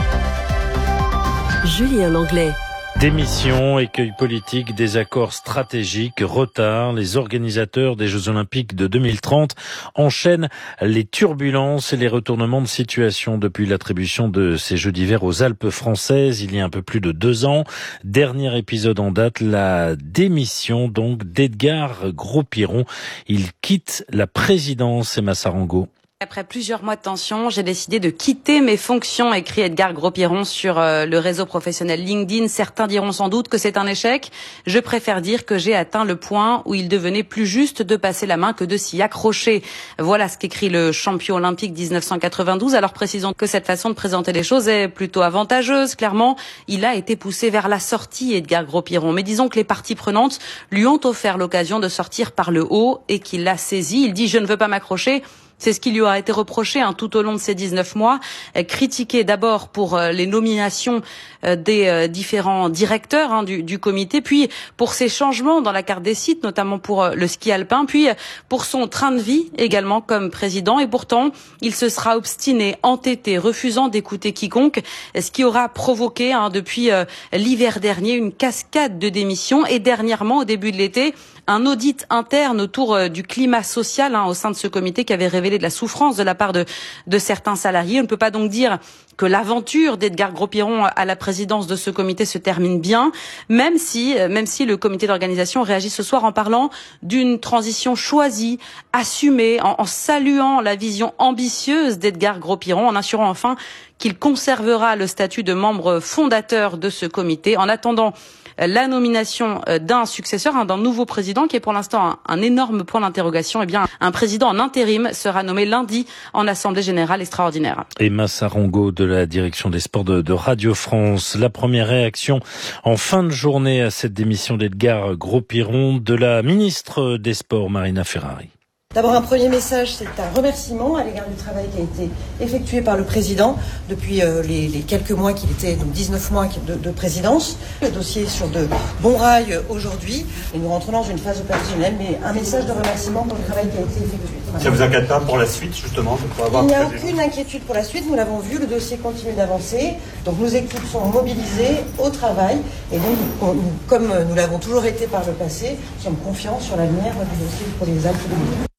Julien Langlais. Démission, écueil politique, désaccords stratégiques, retard. Les organisateurs des Jeux Olympiques de deux mille trente enchaînent les turbulences et les retournements de situation depuis l'attribution de ces Jeux d'hiver aux Alpes françaises il y a un peu plus de deux ans. Dernier épisode en date, la démission donc d'Edgar Gros-Piron. Il quitte la présidence, Emma Sarango. Après plusieurs mois de tension, j'ai décidé de quitter mes fonctions, écrit Edgar Gros-Piron sur euh, le réseau professionnel LinkedIn. Certains diront sans doute que c'est un échec. Je préfère dire que j'ai atteint le point où il devenait plus juste de passer la main que de s'y accrocher. Voilà ce qu'écrit le champion olympique dix-neuf cent quatre-vingt-douze. Alors précisons que cette façon de présenter les choses est plutôt avantageuse. Clairement, il a été poussé vers la sortie, Edgar Gros-Piron. Mais disons que les parties prenantes lui ont offert l'occasion de sortir par le haut et qu'il l'a saisi. Il dit « je ne veux pas m'accrocher ». C'est ce qui lui a été reproché hein, tout au long de ces dix-neuf mois, euh, critiqué d'abord pour euh, les nominations euh, des euh, différents directeurs hein, du, du comité, puis pour ses changements dans la carte des sites, notamment pour euh, le ski alpin, puis euh, pour son train de vie également comme président. Et pourtant, il se sera obstiné, entêté, refusant d'écouter quiconque, ce qui aura provoqué hein, depuis euh, l'hiver dernier une cascade de démissions et dernièrement, au début de l'été, un audit interne autour euh, du climat social hein, au sein de ce comité qui avait révélé de la souffrance de la part de, de certains salariés. On ne peut pas donc dire que l'aventure d'Edgar Gros-Piron à la présidence de ce comité se termine bien, même si, même si le comité d'organisation réagit ce soir en parlant d'une transition choisie, assumée, en, en saluant la vision ambitieuse d'Edgar Gros-Piron, en assurant enfin qu'il conservera le statut de membre fondateur de ce comité. En attendant la nomination d'un successeur, hein, d'un nouveau président qui est pour l'instant un, un énorme point d'interrogation, eh bien, un président en intérim sera nommé lundi en Assemblée Générale Extraordinaire. Emma Sarango de la direction des sports de, de Radio France. La première réaction en fin de journée à cette démission d'Edgar Gros-Piron de la ministre des Sports, Marina Ferrari. D'abord, un premier message, c'est un remerciement à l'égard du travail qui a été effectué par le président depuis euh, les, les quelques mois qu'il était, donc dix-neuf mois de, de présidence. Le dossier est sur de bons rails aujourd'hui et nous rentrons dans une phase opérationnelle, mais un message de remerciement pour le travail qui a été effectué. Ça vous inquiète pas pour la suite, justement de pas avoir Il n'y a aucune inquiétude pour la suite, nous l'avons vu, le dossier continue d'avancer, donc nos équipes sont mobilisées au travail et donc, on, comme nous l'avons toujours été par le passé, nous sommes confiants sur l'avenir du dossier pour les Alpes de l'Île.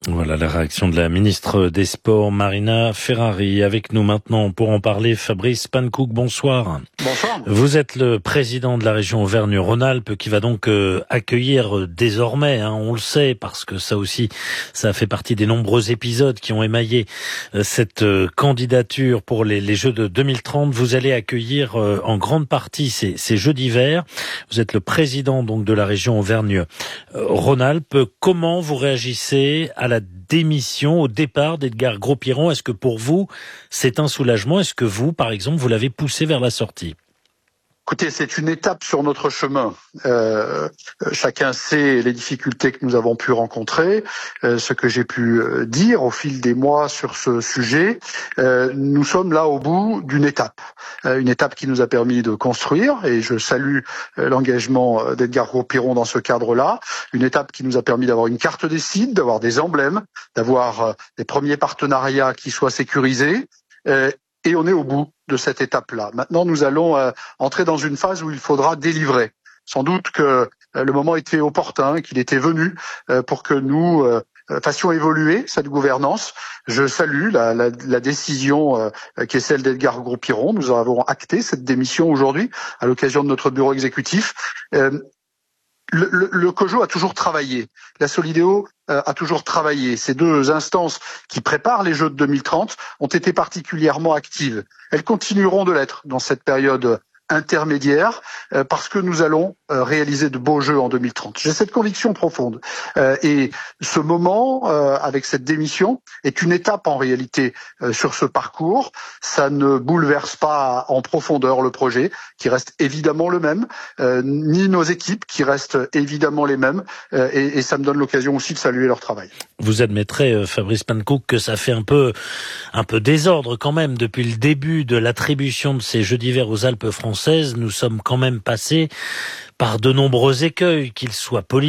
Voilà la réaction de la ministre des Sports, Marina Ferrari. Avec nous maintenant pour en parler, Fabrice Pankouk, bonsoir. Bonsoir. Vous êtes le président de la région Auvergne-Rhône-Alpes qui va donc euh, accueillir euh, désormais, hein, on le sait, parce que ça aussi, ça fait partie des nombreux épisodes qui ont émaillé euh, cette euh, candidature pour les, les Jeux de deux mille trente. Vous allez accueillir euh, en grande partie ces, ces Jeux d'hiver. Vous êtes le président donc de la région Auvergne-Rhône-Alpes. Comment vous réagissez à la la démission, au départ d'Edgar Gros-Piron? Est-ce que pour vous, c'est un soulagement? Est-ce que vous, par exemple, vous l'avez poussé vers la sortie? Écoutez, c'est une étape sur notre chemin. Euh, chacun sait les difficultés que nous avons pu rencontrer, euh, ce que j'ai pu dire au fil des mois sur ce sujet. Euh, nous sommes là au bout d'une étape, euh, une étape qui nous a permis de construire, et je salue euh, l'engagement d'Edgar Gros-Piron dans ce cadre-là, une étape qui nous a permis d'avoir une carte des sites, d'avoir des emblèmes, d'avoir euh, des premiers partenariats qui soient sécurisés, euh, et on est au bout de cette étape-là. Maintenant, nous allons euh, entrer dans une phase où il faudra délivrer. Sans doute que euh, le moment était opportun, qu'il était venu euh, pour que nous euh, fassions évoluer cette gouvernance. Je salue la, la, la décision euh, qui est celle d'Edgar Gros-Piron. Nous avons acté cette démission aujourd'hui à l'occasion de notre bureau exécutif. Euh, Le, le, le COJO a toujours travaillé, la Solidéo euh, a toujours travaillé. Ces deux instances qui préparent les Jeux de deux mille trente ont été particulièrement actives. Elles continueront de l'être dans cette période intermédiaire euh, parce que nous allons euh, réaliser de beaux Jeux en deux mille trente. J'ai cette conviction profonde. Euh, et ce moment, euh, avec cette démission, est une étape en réalité euh, sur ce parcours. Ça ne bouleverse pas en profondeur le projet, qui reste évidemment le même, euh, ni nos équipes, qui restent évidemment les mêmes. Euh, et, et ça me donne l'occasion aussi de saluer leur travail. Vous admettrez, Fabrice Pankouk, que ça fait un peu, un peu désordre quand même depuis le début de l'attribution de ces Jeux d'hiver aux Alpes françaises. Nous sommes quand même passés par de nombreux écueils, qu'ils soient politiques,